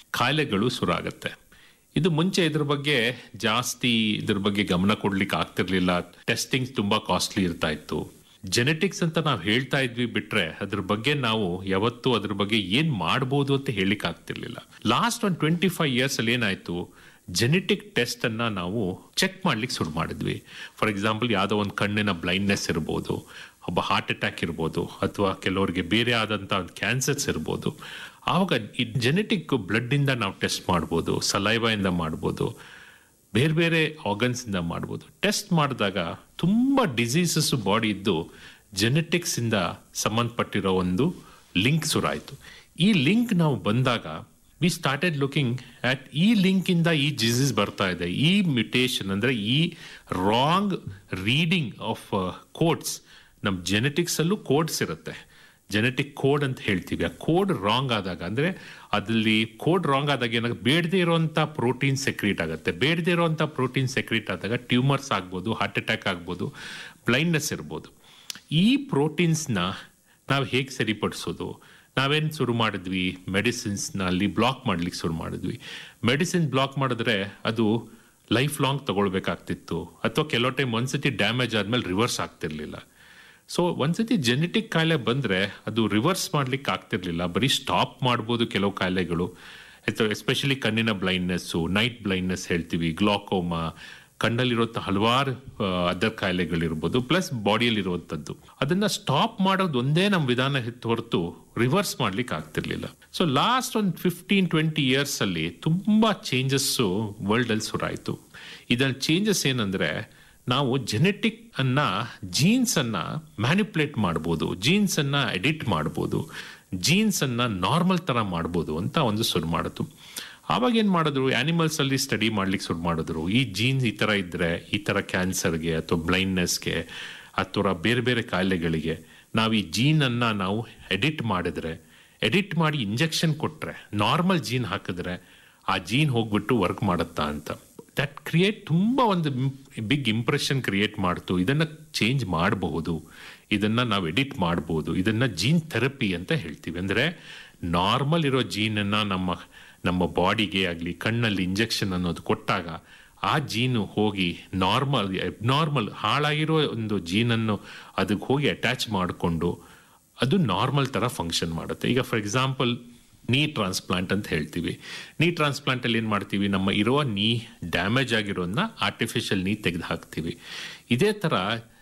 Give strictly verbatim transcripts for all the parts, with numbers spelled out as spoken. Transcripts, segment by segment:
ಕಾಯಿಲೆಗಳು ಶುರು ಆಗುತ್ತೆ. ಇದು ಮುಂಚೆ ಇದ್ರ ಬಗ್ಗೆ ಜಾಸ್ತಿ ಇದ್ರ ಬಗ್ಗೆ ಗಮನ ಕೊಡ್ಲಿಕ್ಕೆ ಆಗ್ತಿರ್ಲಿಲ್ಲ. ಟೆಸ್ಟಿಂಗ್ ತುಂಬಾ ಕಾಸ್ಟ್ಲಿ ಇರ್ತಾ ಇತ್ತು. ಜೆನೆಟಿಕ್ಸ್ ಅಂತ ನಾವು ಹೇಳ್ತಾ ಇದ್ವಿ ಬಿಟ್ರೆ ಅದ್ರ ಬಗ್ಗೆ ನಾವು ಯಾವತ್ತೂ ಅದ್ರ ಬಗ್ಗೆ ಏನ್ ಮಾಡ್ಬೋದು ಅಂತ ಹೇಳಿಕ್ ಆಗ್ತಿರ್ಲಿಲ್ಲ. ಲಾಸ್ಟ್ ಒಂದು ಟ್ವೆಂಟಿ ಫೈವ್ ಇಯರ್ಸ್ ಅಲ್ಲಿ ಏನಾಯ್ತು, ಜೆನೆಟಿಕ್ ಟೆಸ್ಟ್ ಅನ್ನ ನಾವು ಚೆಕ್ ಮಾಡ್ಲಿಕ್ಕೆ ಶುರು ಮಾಡಿದ್ವಿ. ಫಾರ್ ಎಕ್ಸಾಂಪಲ್ ಯಾವುದೋ ಒಂದು ಕಣ್ಣಿನ ಬ್ಲೈಂಡ್ನೆಸ್ ಇರ್ಬೋದು, ಒಬ್ಬ ಹಾರ್ಟ್ ಅಟ್ಯಾಕ್ ಇರ್ಬೋದು, ಅಥವಾ ಕೆಲವರಿಗೆ ಬೇರೆ ಆದಂತ ಒಂದು ಕ್ಯಾನ್ಸರ್ಸ್ ಇರ್ಬೋದು. ಆವಾಗ ಈ ಜೆನೆಟಿಕ್ ಬ್ಲಡ್ ಇಂದ ನಾವು ಟೆಸ್ಟ್ ಮಾಡ್ಬೋದು, ಸಲೈವಾ ಇಂದ ಮಾಡ್ಬೋದು, ಬೇರೆ ಬೇರೆ ಆರ್ಗನ್ಸ್ ಇಂದ ಮಾಡ್ಬೋದು. ಟೆಸ್ಟ್ ಮಾಡಿದಾಗ ತುಂಬಾ ಡಿಸೀಸಸ್ ಬಾಡಿ ಇದ್ದು ಜೆನೆಟಿಕ್ಸ್ ಇಂದ ಸಂಬಂಧಪಟ್ಟಿರೋ ಒಂದು ಲಿಂಕ್ ಶುರುವಾಯಿತು. ಈ ಲಿಂಕ್ ನಾವು ಬಂದಾಗ ವಿ ಸ್ಟಾರ್ಟೆಡ್ ಲುಕಿಂಗ್ ಅಟ್ ಈ ಲಿಂಕ್ ಇಂದ ಈ ಡಿಸೀಸ್ ಬರ್ತಾ ಇದೆ, ಈ ಮ್ಯೂಟೇಷನ್ ಅಂದ್ರೆ ಈ ರಾಂಗ್ ರೀಡಿಂಗ್ ಆಫ್ ಕೋಡ್ಸ್. ನಮ್ಮ ಜೆನೆಟಿಕ್ಸ್ ಅಲ್ಲೂ ಕೋಡ್ಸ್ ಇರುತ್ತೆ, ಜೆನೆಟಿಕ್ ಕೋಡ್ ಅಂತ ಹೇಳ್ತೀವಿ. ಆ ಕೋಡ್ ರಾಂಗ್ ಆದಾಗ ಅಂದ್ರೆ ಅದಲ್ಲಿ ಕೋಡ್ ರಾಂಗ್ ಆದಾಗ ಏನಾಗುತ್ತೆ, ಬೇಡದೇ ಇರುವಂತ ಪ್ರೋಟೀನ್ ಸೆಕ್ರೀಟ್ ಆಗುತ್ತೆ. ಬೇಡದೇ ಇರುವಂತ ಪ್ರೋಟೀನ್ ಸೆಕ್ರೀಟ್ ಆದಾಗ ಟ್ಯೂಮರ್ಸ್ ಆಗ್ಬೋದು, ಹಾರ್ಟ್ ಅಟ್ಯಾಕ್ ಆಗ್ಬೋದು, ಬ್ಲೈಂಡ್ನೆಸ್ ಇರ್ಬೋದು. ಈ ಪ್ರೋಟೀನ್ಸ್ನ ನಾವು ಹೇಗೆ ಸರಿಪಡಿಸೋದು? ನಾವೇನು ಶುರು ಮಾಡಿದ್ವಿ, ಮೆಡಿಸಿನ್ಸ್ನ ಅಲ್ಲಿ ಬ್ಲಾಕ್ ಮಾಡ್ಲಿಕ್ಕೆ ಶುರು ಮಾಡಿದ್ವಿ. ಮೆಡಿಸಿನ್ ಬ್ಲಾಕ್ ಮಾಡಿದ್ರೆ ಅದು ಲೈಫ್ ಲಾಂಗ್ ತಗೊಳ್ಬೇಕಾಗ್ತಿತ್ತು, ಅಥವಾ ಕೆಲವು ಟೈಮ್ ಒಂದ್ಸತಿ ಡ್ಯಾಮೇಜ್ ಆದ್ಮೇಲೆ ರಿವರ್ಸ್ ಆಗ್ತಿರ್ಲಿಲ್ಲ. ಸೊ ಒಂದ್ಸತಿ ಜೆನೆಟಿಕ್ ಕಾಯಿಲೆ ಬಂದ್ರೆ ಅದು ರಿವರ್ಸ್ ಮಾಡ್ಲಿಕ್ಕೆ ಆಗ್ತಿರ್ಲಿಲ್ಲ, ಬರೀ ಸ್ಟಾಪ್ ಮಾಡ್ಬೋದು ಕೆಲವು ಕಾಯಿಲೆಗಳು. ಎಸ್ಪೆಷಲಿ ಕಣ್ಣಿನ ಬ್ಲೈಂಡ್ನೆಸ್ಸು, ನೈಟ್ ಬ್ಲೈಂಡ್ನೆಸ್ ಹೇಳ್ತೀವಿ, ಗ್ಲಾಕೋಮಾ, ಕಣ್ಣಲ್ಲಿರೋ ಹಲವಾರು ಅದರ್ ಕಾಯಿಲೆಗಳಿರ್ಬೋದು, ಪ್ಲಸ್ ಬಾಡಿಯಲ್ಲಿ ಇರುವಂಥದ್ದು. ಅದನ್ನ ಸ್ಟಾಪ್ ಮಾಡೋದು ಒಂದೇ ನಮ್ಮ ವಿಧಾನ ಹೊರತು ರಿವರ್ಸ್ ಮಾಡ್ಲಿಕ್ಕೆ ಆಗ್ತಿರ್ಲಿಲ್ಲ. ಸೊ ಲಾಸ್ಟ್ ಒಂದು ಫಿಫ್ಟೀನ್ ಟ್ವೆಂಟಿ ಇಯರ್ಸ್ ಅಲ್ಲಿ ತುಂಬಾ ಚೇಂಜಸ್ ವರ್ಲ್ಡ್ ಅಲ್ಲಿ ಶುರುವಾಯಿತು. ಇದ್ರಲ್ಲಿ ಚೇಂಜಸ್ ಏನಂದ್ರೆ, ನಾವು ಜೆನೆಟಿಕ್ ಅನ್ನ ಜೀನ್ಸ್ ಅನ್ನ ಮ್ಯಾನಿಪುಲೇಟ್ ಮಾಡ್ಬೋದು, ಜೀನ್ಸ್ ಅನ್ನ ಎಡಿಟ್ ಮಾಡ್ಬೋದು, ಜೀನ್ಸ್ ಅನ್ನ ನಾರ್ಮಲ್ ತರ ಮಾಡ್ಬೋದು ಅಂತ ಒಂದು ಶುರು ಮಾಡಿತು. ಆವಾಗ ಏನ್ ಮಾಡಿದ್ರು, ಆನಿಮಲ್ಸ್ ಅಲ್ಲಿ ಸ್ಟಡಿ ಮಾಡ್ಲಿಕ್ಕೆ ಶುರು ಮಾಡಿದ್ರು. ಈ ಜೀನ್ಸ್ ಈ ತರ ಇದ್ರೆ ಈ ತರ ಕ್ಯಾನ್ಸರ್ಗೆ ಅಥವಾ ಬ್ಲೈಂಡ್ನೆಸ್ಗೆ ಅಥವಾ ಬೇರೆ ಬೇರೆ ಕಾಯಿಲೆಗಳಿಗೆ ನಾವು ಈ ಜೀನ್ ಅನ್ನ ನಾವು ಎಡಿಟ್ ಮಾಡಿದ್ರೆ, ಎಡಿಟ್ ಮಾಡಿ ಇಂಜೆಕ್ಷನ್ ಕೊಟ್ರೆ, ನಾರ್ಮಲ್ ಜೀನ್ ಹಾಕಿದ್ರೆ ಆ ಜೀನ್ ಹೋಗ್ಬಿಟ್ಟು ವರ್ಕ್ ಮಾಡುತ್ತಾ ಅಂತ. ದಟ್ ಕ್ರಿಯೇಟ್ ತುಂಬಾ ಒಂದು ಬಿಗ್ ಇಂಪ್ರೆಷನ್ ಕ್ರಿಯೇಟ್ ಮಾಡ್ತು. ಇದನ್ನ ಚೇಂಜ್ ಮಾಡಬಹುದು, ಇದನ್ನ ನಾವು ಎಡಿಟ್ ಮಾಡಬಹುದು, ಇದನ್ನ ಜೀನ್ ಥೆರಪಿ ಅಂತ ಹೇಳ್ತೀವಿ. ಅಂದ್ರೆ ನಾರ್ಮಲ್ ಇರೋ ಜೀನ್ ಅನ್ನ ನಮ್ಮ ನಮ್ಮ ಬಾಡಿಗೆ ಆಗಲಿ ಕಣ್ಣಲ್ಲಿ ಇಂಜೆಕ್ಷನ್ ಅನ್ನೋದು ಕೊಟ್ಟಾಗ ಆ ಜೀನು ಹೋಗಿ ನಾರ್ಮಲ್ ಎಬ್ನಾರ್ಮಲ್ ಹಾಳಾಗಿರೋ ಒಂದು ಜೀನನ್ನು ಅದಕ್ಕೆ ಹೋಗಿ ಅಟ್ಯಾಚ್ ಮಾಡಿಕೊಂಡು ಅದು ನಾರ್ಮಲ್ ತರ ಫಂಕ್ಷನ್ ಮಾಡುತ್ತೆ. ಈಗ ಫಾರ್ ಎಕ್ಸಾಂಪಲ್ ನೀ ಟ್ರಾನ್ಸ್ಪ್ಲಾಂಟ್ ಅಂತ ಹೇಳ್ತೀವಿ. ನೀ ಟ್ರಾನ್ಸ್ಪ್ಲಾಂಟ್ ಅಲ್ಲಿ ಏನ್ ಮಾಡ್ತೀವಿ, ನಮ್ಮ ಇರೋ ನೀ ಡ್ಯಾಮೇಜ್ ಆಗಿರೋದನ್ನ ಆರ್ಟಿಫಿಷಿಯಲ್ ನೀ ತೆಗೆದು ಹಾಕ್ತೀವಿ. ಇದೇ ತರ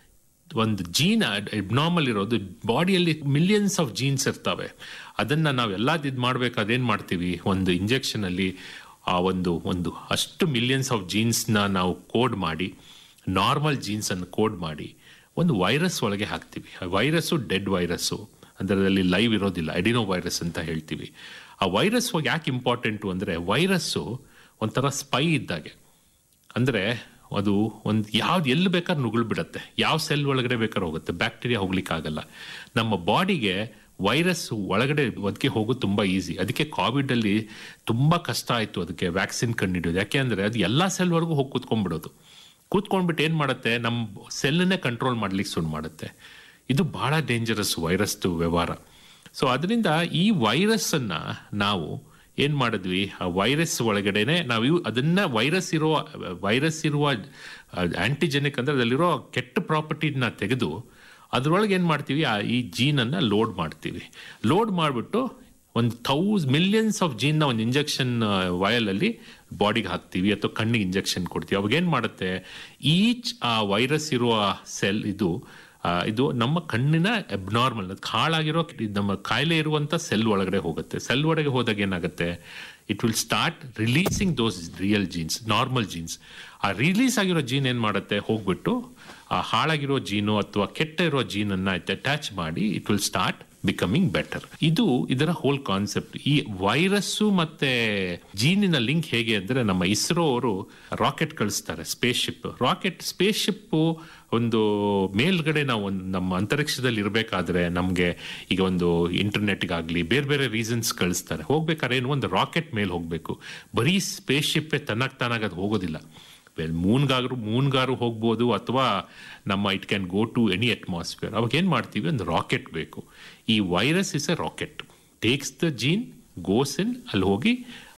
ಒಂದು ಜೀನ್ ಎಬ್ನಾರ್ಮಲ್ ಇರೋದು ಬಾಡಿಯಲ್ಲಿ ಮಿಲಿಯನ್ಸ್ ಆಫ್ ಜೀನ್ಸ್ ಇರ್ತವೆ. ಅದನ್ನ ನಾವೆಲ್ಲ ಇದು ಮಾಡ್ಬೇಕು, ಅದೇನ್ ಮಾಡ್ತೀವಿ, ಒಂದು ಇಂಜೆಕ್ಷನ್ ಅಲ್ಲಿ ಆ ಒಂದು ಒಂದು ಅಷ್ಟು ಮಿಲಿಯನ್ಸ್ ಆಫ್ ಜೀನ್ಸ್ನ ನಾವು ಕೋಡ್ ಮಾಡಿ, ನಾರ್ಮಲ್ ಜೀನ್ಸ್ ಅನ್ನು ಕೋಡ್ ಮಾಡಿ ಒಂದು ವೈರಸ್ ಒಳಗೆ ಹಾಕ್ತೀವಿ. ಆ ವೈರಸ್ಸು ಡೆಡ್ ವೈರಸ್ಸು, ಅದರಲ್ಲಿ ಲೈವ್ ಇರೋದಿಲ್ಲ, ಎಡಿನೋ ವೈರಸ್ ಅಂತ ಹೇಳ್ತೀವಿ. ಆ ವೈರಸ್ ಯಾಕೆ ಇಂಪಾರ್ಟೆಂಟು ಅಂದ್ರೆ, ವೈರಸ್ಸು ಒಂಥರ ಸ್ಪೈ ಇದ್ದಾಗೆ. ಅಂದ್ರೆ ಅದು ಒಂದು ಯಾವ್ದು ಎಲ್ಲಿ ಬೇಕಾದ್ರೆ ನುಗ್ಳು ಬಿಡತ್ತೆ, ಯಾವ ಸೆಲ್ ಒಳಗಡೆ ಬೇಕಾದ್ರೆ ಹೋಗುತ್ತೆ, ಬ್ಯಾಕ್ಟೀರಿಯಾ ಹೋಗ್ಲಿಕ್ಕೆ ಆಗಲ್ಲ. ನಮ್ಮ ಬಾಡಿಗೆ ವೈರಸ್ ಒಳಗಡೆ ಅದಕ್ಕೆ ಹೋಗೋದು ತುಂಬಾ ಈಸಿ. ಅದಕ್ಕೆ ಕೋವಿಡ್ ಅಲ್ಲಿ ತುಂಬಾ ಕಷ್ಟ ಆಯ್ತು ಅದಕ್ಕೆ ವ್ಯಾಕ್ಸಿನ್ ಕಂಡುಹಿಡಿಯೋದು. ಯಾಕೆ ಅಂದ್ರೆ ಅದು ಎಲ್ಲಾ ಸೆಲ್ ವರೆಗೂ ಹೋಗಿ ಕೂತ್ಕೊಂಡ್ಬಿಡೋದು. ಕೂತ್ಕೊಂಡ್ಬಿಟ್ಟು ಏನ್ ಮಾಡುತ್ತೆ, ನಮ್ಮ ಸೆಲ್ನೇ ಕಂಟ್ರೋಲ್ ಮಾಡ್ಲಿಕ್ಕೆ ಶುರು ಮಾಡುತ್ತೆ. ಇದು ಬಹಳ ಡೇಂಜರಸ್ ವೈರಸ್ ವ್ಯವಹಾರ. ಸೊ ಅದರಿಂದ ಈ ವೈರಸ್ ಅನ್ನ ನಾವು ಏನ್ ಮಾಡಿದ್ವಿ, ಆ ವೈರಸ್ ಒಳಗಡೆನೆ ನಾವು ಅದನ್ನ ವೈರಸ್ ಇರುವ ವೈರಸ್ ಇರುವ ಆಂಟಿಜೆನಿಕ್ ಅಂದ್ರೆ ಅದರಲ್ಲಿರೋ ಕೆಟ್ಟ ಪ್ರಾಪರ್ಟಿನ ತೆಗೆದು ಅದ್ರೊಳಗೆ ಏನ್ ಮಾಡ್ತೀವಿ, ಆ ಈ ಜೀನ್ ಅನ್ನ ಲೋಡ್ ಮಾಡ್ತೀವಿ. ಲೋಡ್ ಮಾಡಿಬಿಟ್ಟು ಒಂದು ಥೌಸ್ ಮಿಲಿಯನ್ಸ್ ಆಫ್ ಜೀನ್ ನ ಒಂದು ಇಂಜೆಕ್ಷನ್ ವಯಲ್ ಅಲ್ಲಿ ಬಾಡಿಗೆ ಹಾಕ್ತೀವಿ ಅಥವಾ ಕಣ್ಣಿಗೆ ಇಂಜೆಕ್ಷನ್ ಕೊಡ್ತೀವಿ. ಅವಾಗ ಏನ್ ಮಾಡುತ್ತೆ, ಈಚ್ ಆ ವೈರಸ್ ಇರುವ ಸೆಲ್ ಇದು ಇದು ನಮ್ಮ ಕಣ್ಣಿನ ಅಬ್ನಾರ್ಮಲ್ ಹಾಳಾಗಿರೋ ನಮ್ಮ ಕಾಯಿಲೆ ಇರುವಂತ ಸೆಲ್ ಒಳಗಡೆ ಹೋಗುತ್ತೆ. ಸೆಲ್ ಒಳಗೆ ಹೋದಾಗ ಏನಾಗುತ್ತೆ, it will start releasing those real jeans, normal jeans. ಆ ರಿಲೀಸ್ ಆಗಿರೋ ಜೀನ್ ಏನ್ ಮಾಡುತ್ತೆ, ಹೋಗ್ಬಿಟ್ಟು ಆ ಹಾಳಾಗಿರೋ ಜೀನು ಅಥವಾ ಕೆಟ್ಟ ಇರೋ ಜೀನ್ ಅನ್ನ ಅಟ್ಯಾಚ್ ಮಾಡಿ it will start becoming better. ಇದು ಇದರ ಹೋಲ್ ಕಾನ್ಸೆಪ್ಟ್. ಈ ವೈರಸ್ಸು ಮತ್ತೆ ಜೀನಿನ ಲಿಂಕ್ ಹೇಗೆ ಅಂದ್ರೆ, ನಮ್ಮ ಇಸ್ರೋ ಅವರು ರಾಕೆಟ್ ಕಳಿಸ್ತಾರೆ, space ship. Rocket space ship ಒಂದು ಮೇಲ್ಗಡೆ ನಾವು ಒಂದು ನಮ್ಮ ಅಂತರಿಕ್ಷದಲ್ಲಿ ಇರಬೇಕಾದ್ರೆ ನಮ್ಗೆ ಈಗ ಒಂದು ಇಂಟರ್ನೆಟ್ಗಾಗ್ಲಿ ಬೇರೆ ಬೇರೆ ರೀಸನ್ಸ್ ಕಳಿಸ್ತಾರೆ. ಹೋಗ್ಬೇಕಾದ್ರೆ ಏನು ಒಂದು ರಾಕೆಟ್ ಮೇಲೆ ಹೋಗ್ಬೇಕು. ಬರೀ ಸ್ಪೇಸ್ ಶಿಪ್ ತನ್ನಕ್ ತಾನಾಗ ಅದು ಹೋಗೋದಿಲ್ಲ. ಮೂನ್ಗಾದ್ರು ಮೂನ್ಗಾರು ಹೋಗ್ಬೋದು, ಅಥವಾ ನಮ್ಮ it can go to any atmosphere. ಅವಾಗ ಏನ್ ಮಾಡ್ತೀವಿ, ಒಂದು ರಾಕೆಟ್ ಬೇಕು. ಈ virus is A rocket, takes the gene, goes in, ಅಲ್ಲಿ ಹೋಗಿ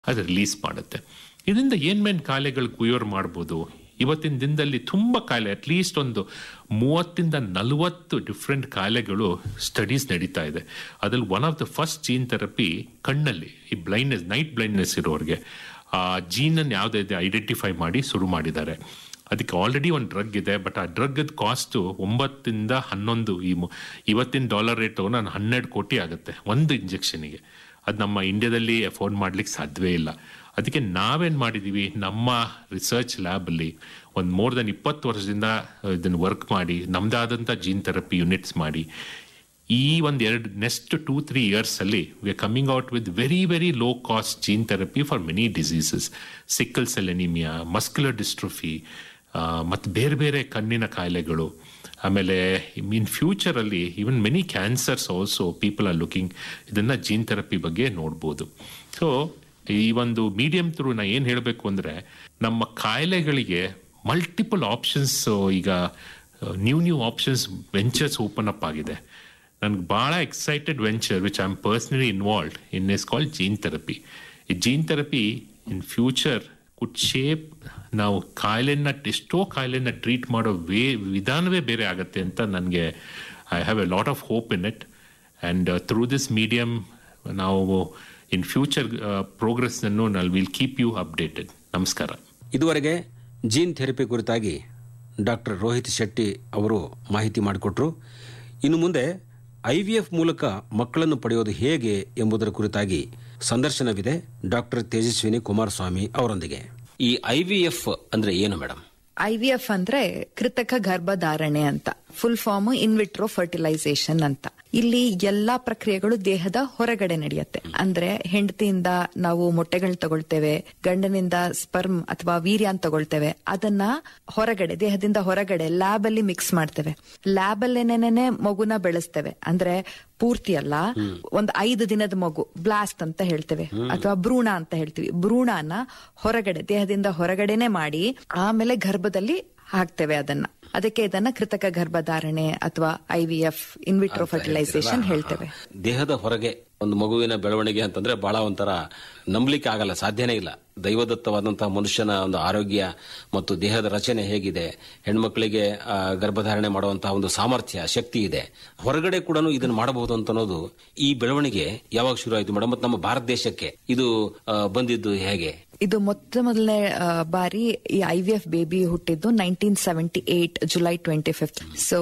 ಅದು ರಿಲೀಸ್ ಮಾಡುತ್ತೆ. ಇದರಿಂದ ಏನ್ಮೇನ್ ಕಾಯಿಲೆಗಳು ಕ್ಯೂರ್ ಮಾಡ್ಬೋದು. ಇವತ್ತಿನ ದಿನದಲ್ಲಿ ತುಂಬ ಕಾಯಿಲೆ, ಅಟ್ಲೀಸ್ಟ್ ಒಂದು ಮೂವತ್ತಿಂದ ನಲವತ್ತು ಡಿಫ್ರೆಂಟ್ ಕಾಯಿಲೆಗಳು ಸ್ಟಡೀಸ್ ನಡೀತಾ ಇದೆ. ಅದ್ರಲ್ಲಿ one of the first gene therapy ಕಣ್ಣಲ್ಲಿ ಈ ಬ್ಲೈಂಡ್ನೆಸ್, ನೈಟ್ ಬ್ಲೈಂಡ್ನೆಸ್ ಇರೋರಿಗೆ ಆ ಜೀನನ್ನು ಯಾವುದಿದೆ ಐಡೆಂಟಿಫೈ ಮಾಡಿ ಶುರು ಮಾಡಿದ್ದಾರೆ. ಅದಕ್ಕೆ ಆಲ್ರೆಡಿ ಒಂದು ಡ್ರಗ್ ಇದೆ, ಬಟ್ ಆ ಡ್ರಗ್ಗದ ಕಾಸ್ಟು ಒಂಬತ್ತಿಂದ ಹನ್ನೊಂದು ಈ ಇವತ್ತಿನ ಡಾಲರ್ ರೇಟು ನಾನು ಹನ್ನೆರಡು ಕೋಟಿ ಆಗುತ್ತೆ ಒಂದು ಇಂಜೆಕ್ಷನಿಗೆ. ಅದು ನಮ್ಮ ಇಂಡಿಯಾದಲ್ಲಿ ಅಫೋರ್ಡ್ ಮಾಡ್ಲಿಕ್ಕೆ ಸಾಧ್ಯವೇ ಇಲ್ಲ. ಅದಕ್ಕೆ ನಾವೇನು ಮಾಡಿದ್ದೀವಿ, ನಮ್ಮ ರಿಸರ್ಚ್ ಲ್ಯಾಬಲ್ಲಿ ಒಂದು ಮೋರ್ ದೆನ್ ಇಪ್ಪತ್ತು ವರ್ಷದಿಂದ ಇದನ್ನು ವರ್ಕ್ ಮಾಡಿ ನಮ್ಮದಾದಂಥ ಜೀನ್ ಥೆರಪಿ ಯೂನಿಟ್ಸ್ ಮಾಡಿ ಈ ಒಂದು ಎರಡು next two three ಇಯರ್ಸಲ್ಲಿ we are coming out with very very low cost gene therapy for many diseases, sickle cell anaemia, muscular dystrophy ಮತ್ತು ಬೇರೆ ಬೇರೆ ಕಣ್ಣಿನ ಕಾಯಿಲೆಗಳು. ಆಮೇಲೆ ಇನ್ ಫ್ಯೂಚರಲ್ಲಿ even many cancers also people are looking ಇದನ್ನು ಜೀನ್ ಥೆರಪಿ ಬಗ್ಗೆ ನೋಡ್ಬೋದು. So ಈ ಒಂದು ಮೀಡಿಯಂ ಥ್ರೂ ನಾ ಏನು ಹೇಳಬೇಕು ಅಂದರೆ, ನಮ್ಮ ಕಾಯಿಲೆಗಳಿಗೆ ಮಲ್ಟಿಪಲ್ ಆಪ್ಷನ್ಸ್, ಈಗ new new options ventures open up ಆಗಿದೆ. ನನಗೆ ಭಾಳ excited venture which I am personally involved in is called gene therapy. ಈ gene therapy in future could shape ನಾವು ಕಾಯಿಲೆನ ಎಷ್ಟೋ ಕಾಯಿಲೆನ ಟ್ರೀಟ್ ಮಾಡೋ ವೇ ವಿಧಾನವೇ ಬೇರೆ ಆಗುತ್ತೆ ಅಂತ ನನಗೆ I have A lot of hope in it. And through this medium ನಾವು ಇನ್ ಫ್ಯೂಚರ್ ಪ್ರೋಗ್ರೆಸ್ನನ್ನು ನಾವು ವಿಲ್ ಕೀಪ್ ಯು ಅಪ್ಡೇಟೆಡ್. ನಮಸ್ಕಾರ. ಇದುವರೆಗೆ ಜೀನ್ ಥೆರಪಿ ಕುರಿತಾಗಿ ಡಾಕ್ಟರ್ ರೋಹಿತ್ ಶೆಟ್ಟಿ ಅವರು ಮಾಹಿತಿ ಮಾಡಿಕೊಟ್ರು. ಇನ್ನು ಮುಂದೆ ಐ ವಿ ಎಫ್ ಮೂಲಕ ಮಕ್ಕಳನ್ನು ಪಡೆಯೋದು ಹೇಗೆ ಎಂಬುದರ ಕುರಿತಾಗಿ ಸಂದರ್ಶನವಿದೆ ಡಾಕ್ಟರ್ ತೇಜಸ್ವಿನಿ ಕುಮಾರಸ್ವಾಮಿ ಅವರೊಂದಿಗೆ. ಈ ಐ ವಿ ಎಫ್ ಅಂದ್ರೆ ಏನು ಮೇಡಮ್? ಐ ವಿ ಎಫ್ ಅಂದ್ರೆ ಕೃತಕ ಗರ್ಭಧಾರಣೆ ಅಂತ, ಫುಲ್ ಫಾರ್ಮ್ ಇನ್ವಿಟ್ರೋ ಫರ್ಟಿಲೈಸೇಷನ್ ಅಂತ. ಇಲ್ಲಿ ಎಲ್ಲಾ ಪ್ರಕ್ರಿಯೆಗಳು ದೇಹದ ಹೊರಗಡೆ ನಡೆಯುತ್ತೆ. ಅಂದ್ರೆ ಹೆಂಡತಿಯಿಂದ ನಾವು ಮೊಟ್ಟೆಗಳನ್ನ ತಗೊಳ್ತೇವೆ, ಗಂಡನಿಂದ ಸ್ಪರ್ಮ್ ಅಥವಾ ವೀರ್ಯ ಅಂತ ತಗೊಳ್ತೇವೆ. ಅದನ್ನ ಹೊರಗಡೆ, ದೇಹದಿಂದ ಹೊರಗಡೆ ಲ್ಯಾಬ್ ಅಲ್ಲಿ ಮಿಕ್ಸ್ ಮಾಡ್ತೇವೆ. ಲ್ಯಾಬ್ ಅಲ್ಲೇನೇನೆ ಮಗುನ ಬೆಳೆಸ್ತೇವೆ. ಅಂದ್ರೆ ಪೂರ್ತಿ ಅಲ್ಲ, ಒಂದ್ ಐದು ದಿನದ ಮಗು, ಬ್ಲಾಸ್ಟ್ ಅಂತ ಹೇಳ್ತೇವೆ ಅಥವಾ ಭ್ರೂಣ ಅಂತ ಹೇಳ್ತೀವಿ. ಭ್ರೂಣನ ಹೊರಗಡೆ, ದೇಹದಿಂದ ಹೊರಗಡೆನೆ ಮಾಡಿ ಆಮೇಲೆ ಗರ್ಭದಲ್ಲಿ ಹಾಕ್ತೇವೆ ಅದನ್ನ. ಅದಕ್ಕೆ ಇದನ್ನ ಕೃತಕ ಗರ್ಭಧಾರಣೆ ಅಥವಾ I V F, in vitro fertilisation ಹೇಳ್ತೇವೆ. ದೇಹದ ಹೊರಗೆ ಒಂದು ಮಗುವಿನ ಬೆಳವಣಿಗೆ ಅಂತಂದ್ರೆ ಬಹಳ ಒಂಥರ ನಂಬಲಿಕ್ಕೆ ಆಗಲ್ಲ, ಸಾಧ್ಯನೇ ಇಲ್ಲ. ದೈವದತ್ತವಾದಂತಹ ಮನುಷ್ಯನ ಒಂದು ಆರೋಗ್ಯ ಮತ್ತು ದೇಹದ ರಚನೆ ಹೇಗಿದೆ, ಹೆಣ್ಮಕ್ಳಿಗೆ ಗರ್ಭಧಾರಣೆ ಮಾಡುವಂತಹ ಒಂದು ಸಾಮರ್ಥ್ಯ, ಶಕ್ತಿ ಇದೆ. ಹೊರಗಡೆ ಕೂಡ ಇದನ್ನು ಮಾಡಬಹುದು ಅಂತ ಅನ್ನೋದು ಈ ಬೆಳವಣಿಗೆ ಯಾವಾಗ ಶುರು ಆಯಿತು ಮೇಡಮ್? ಮತ್ತು ನಮ್ಮ ಭಾರತ ದೇಶಕ್ಕೆ ಇದು ಬಂದಿದ್ದು ಹೇಗೆ? ಇದು ಮೊತ್ತ ಮೊದಲನೇ ಬಾರಿ ಈ ಐ ವಿ ಎಫ್ ಬೇಬಿ ಹುಟ್ಟಿದ್ದು nineteen seventy eight July twenty fifth. So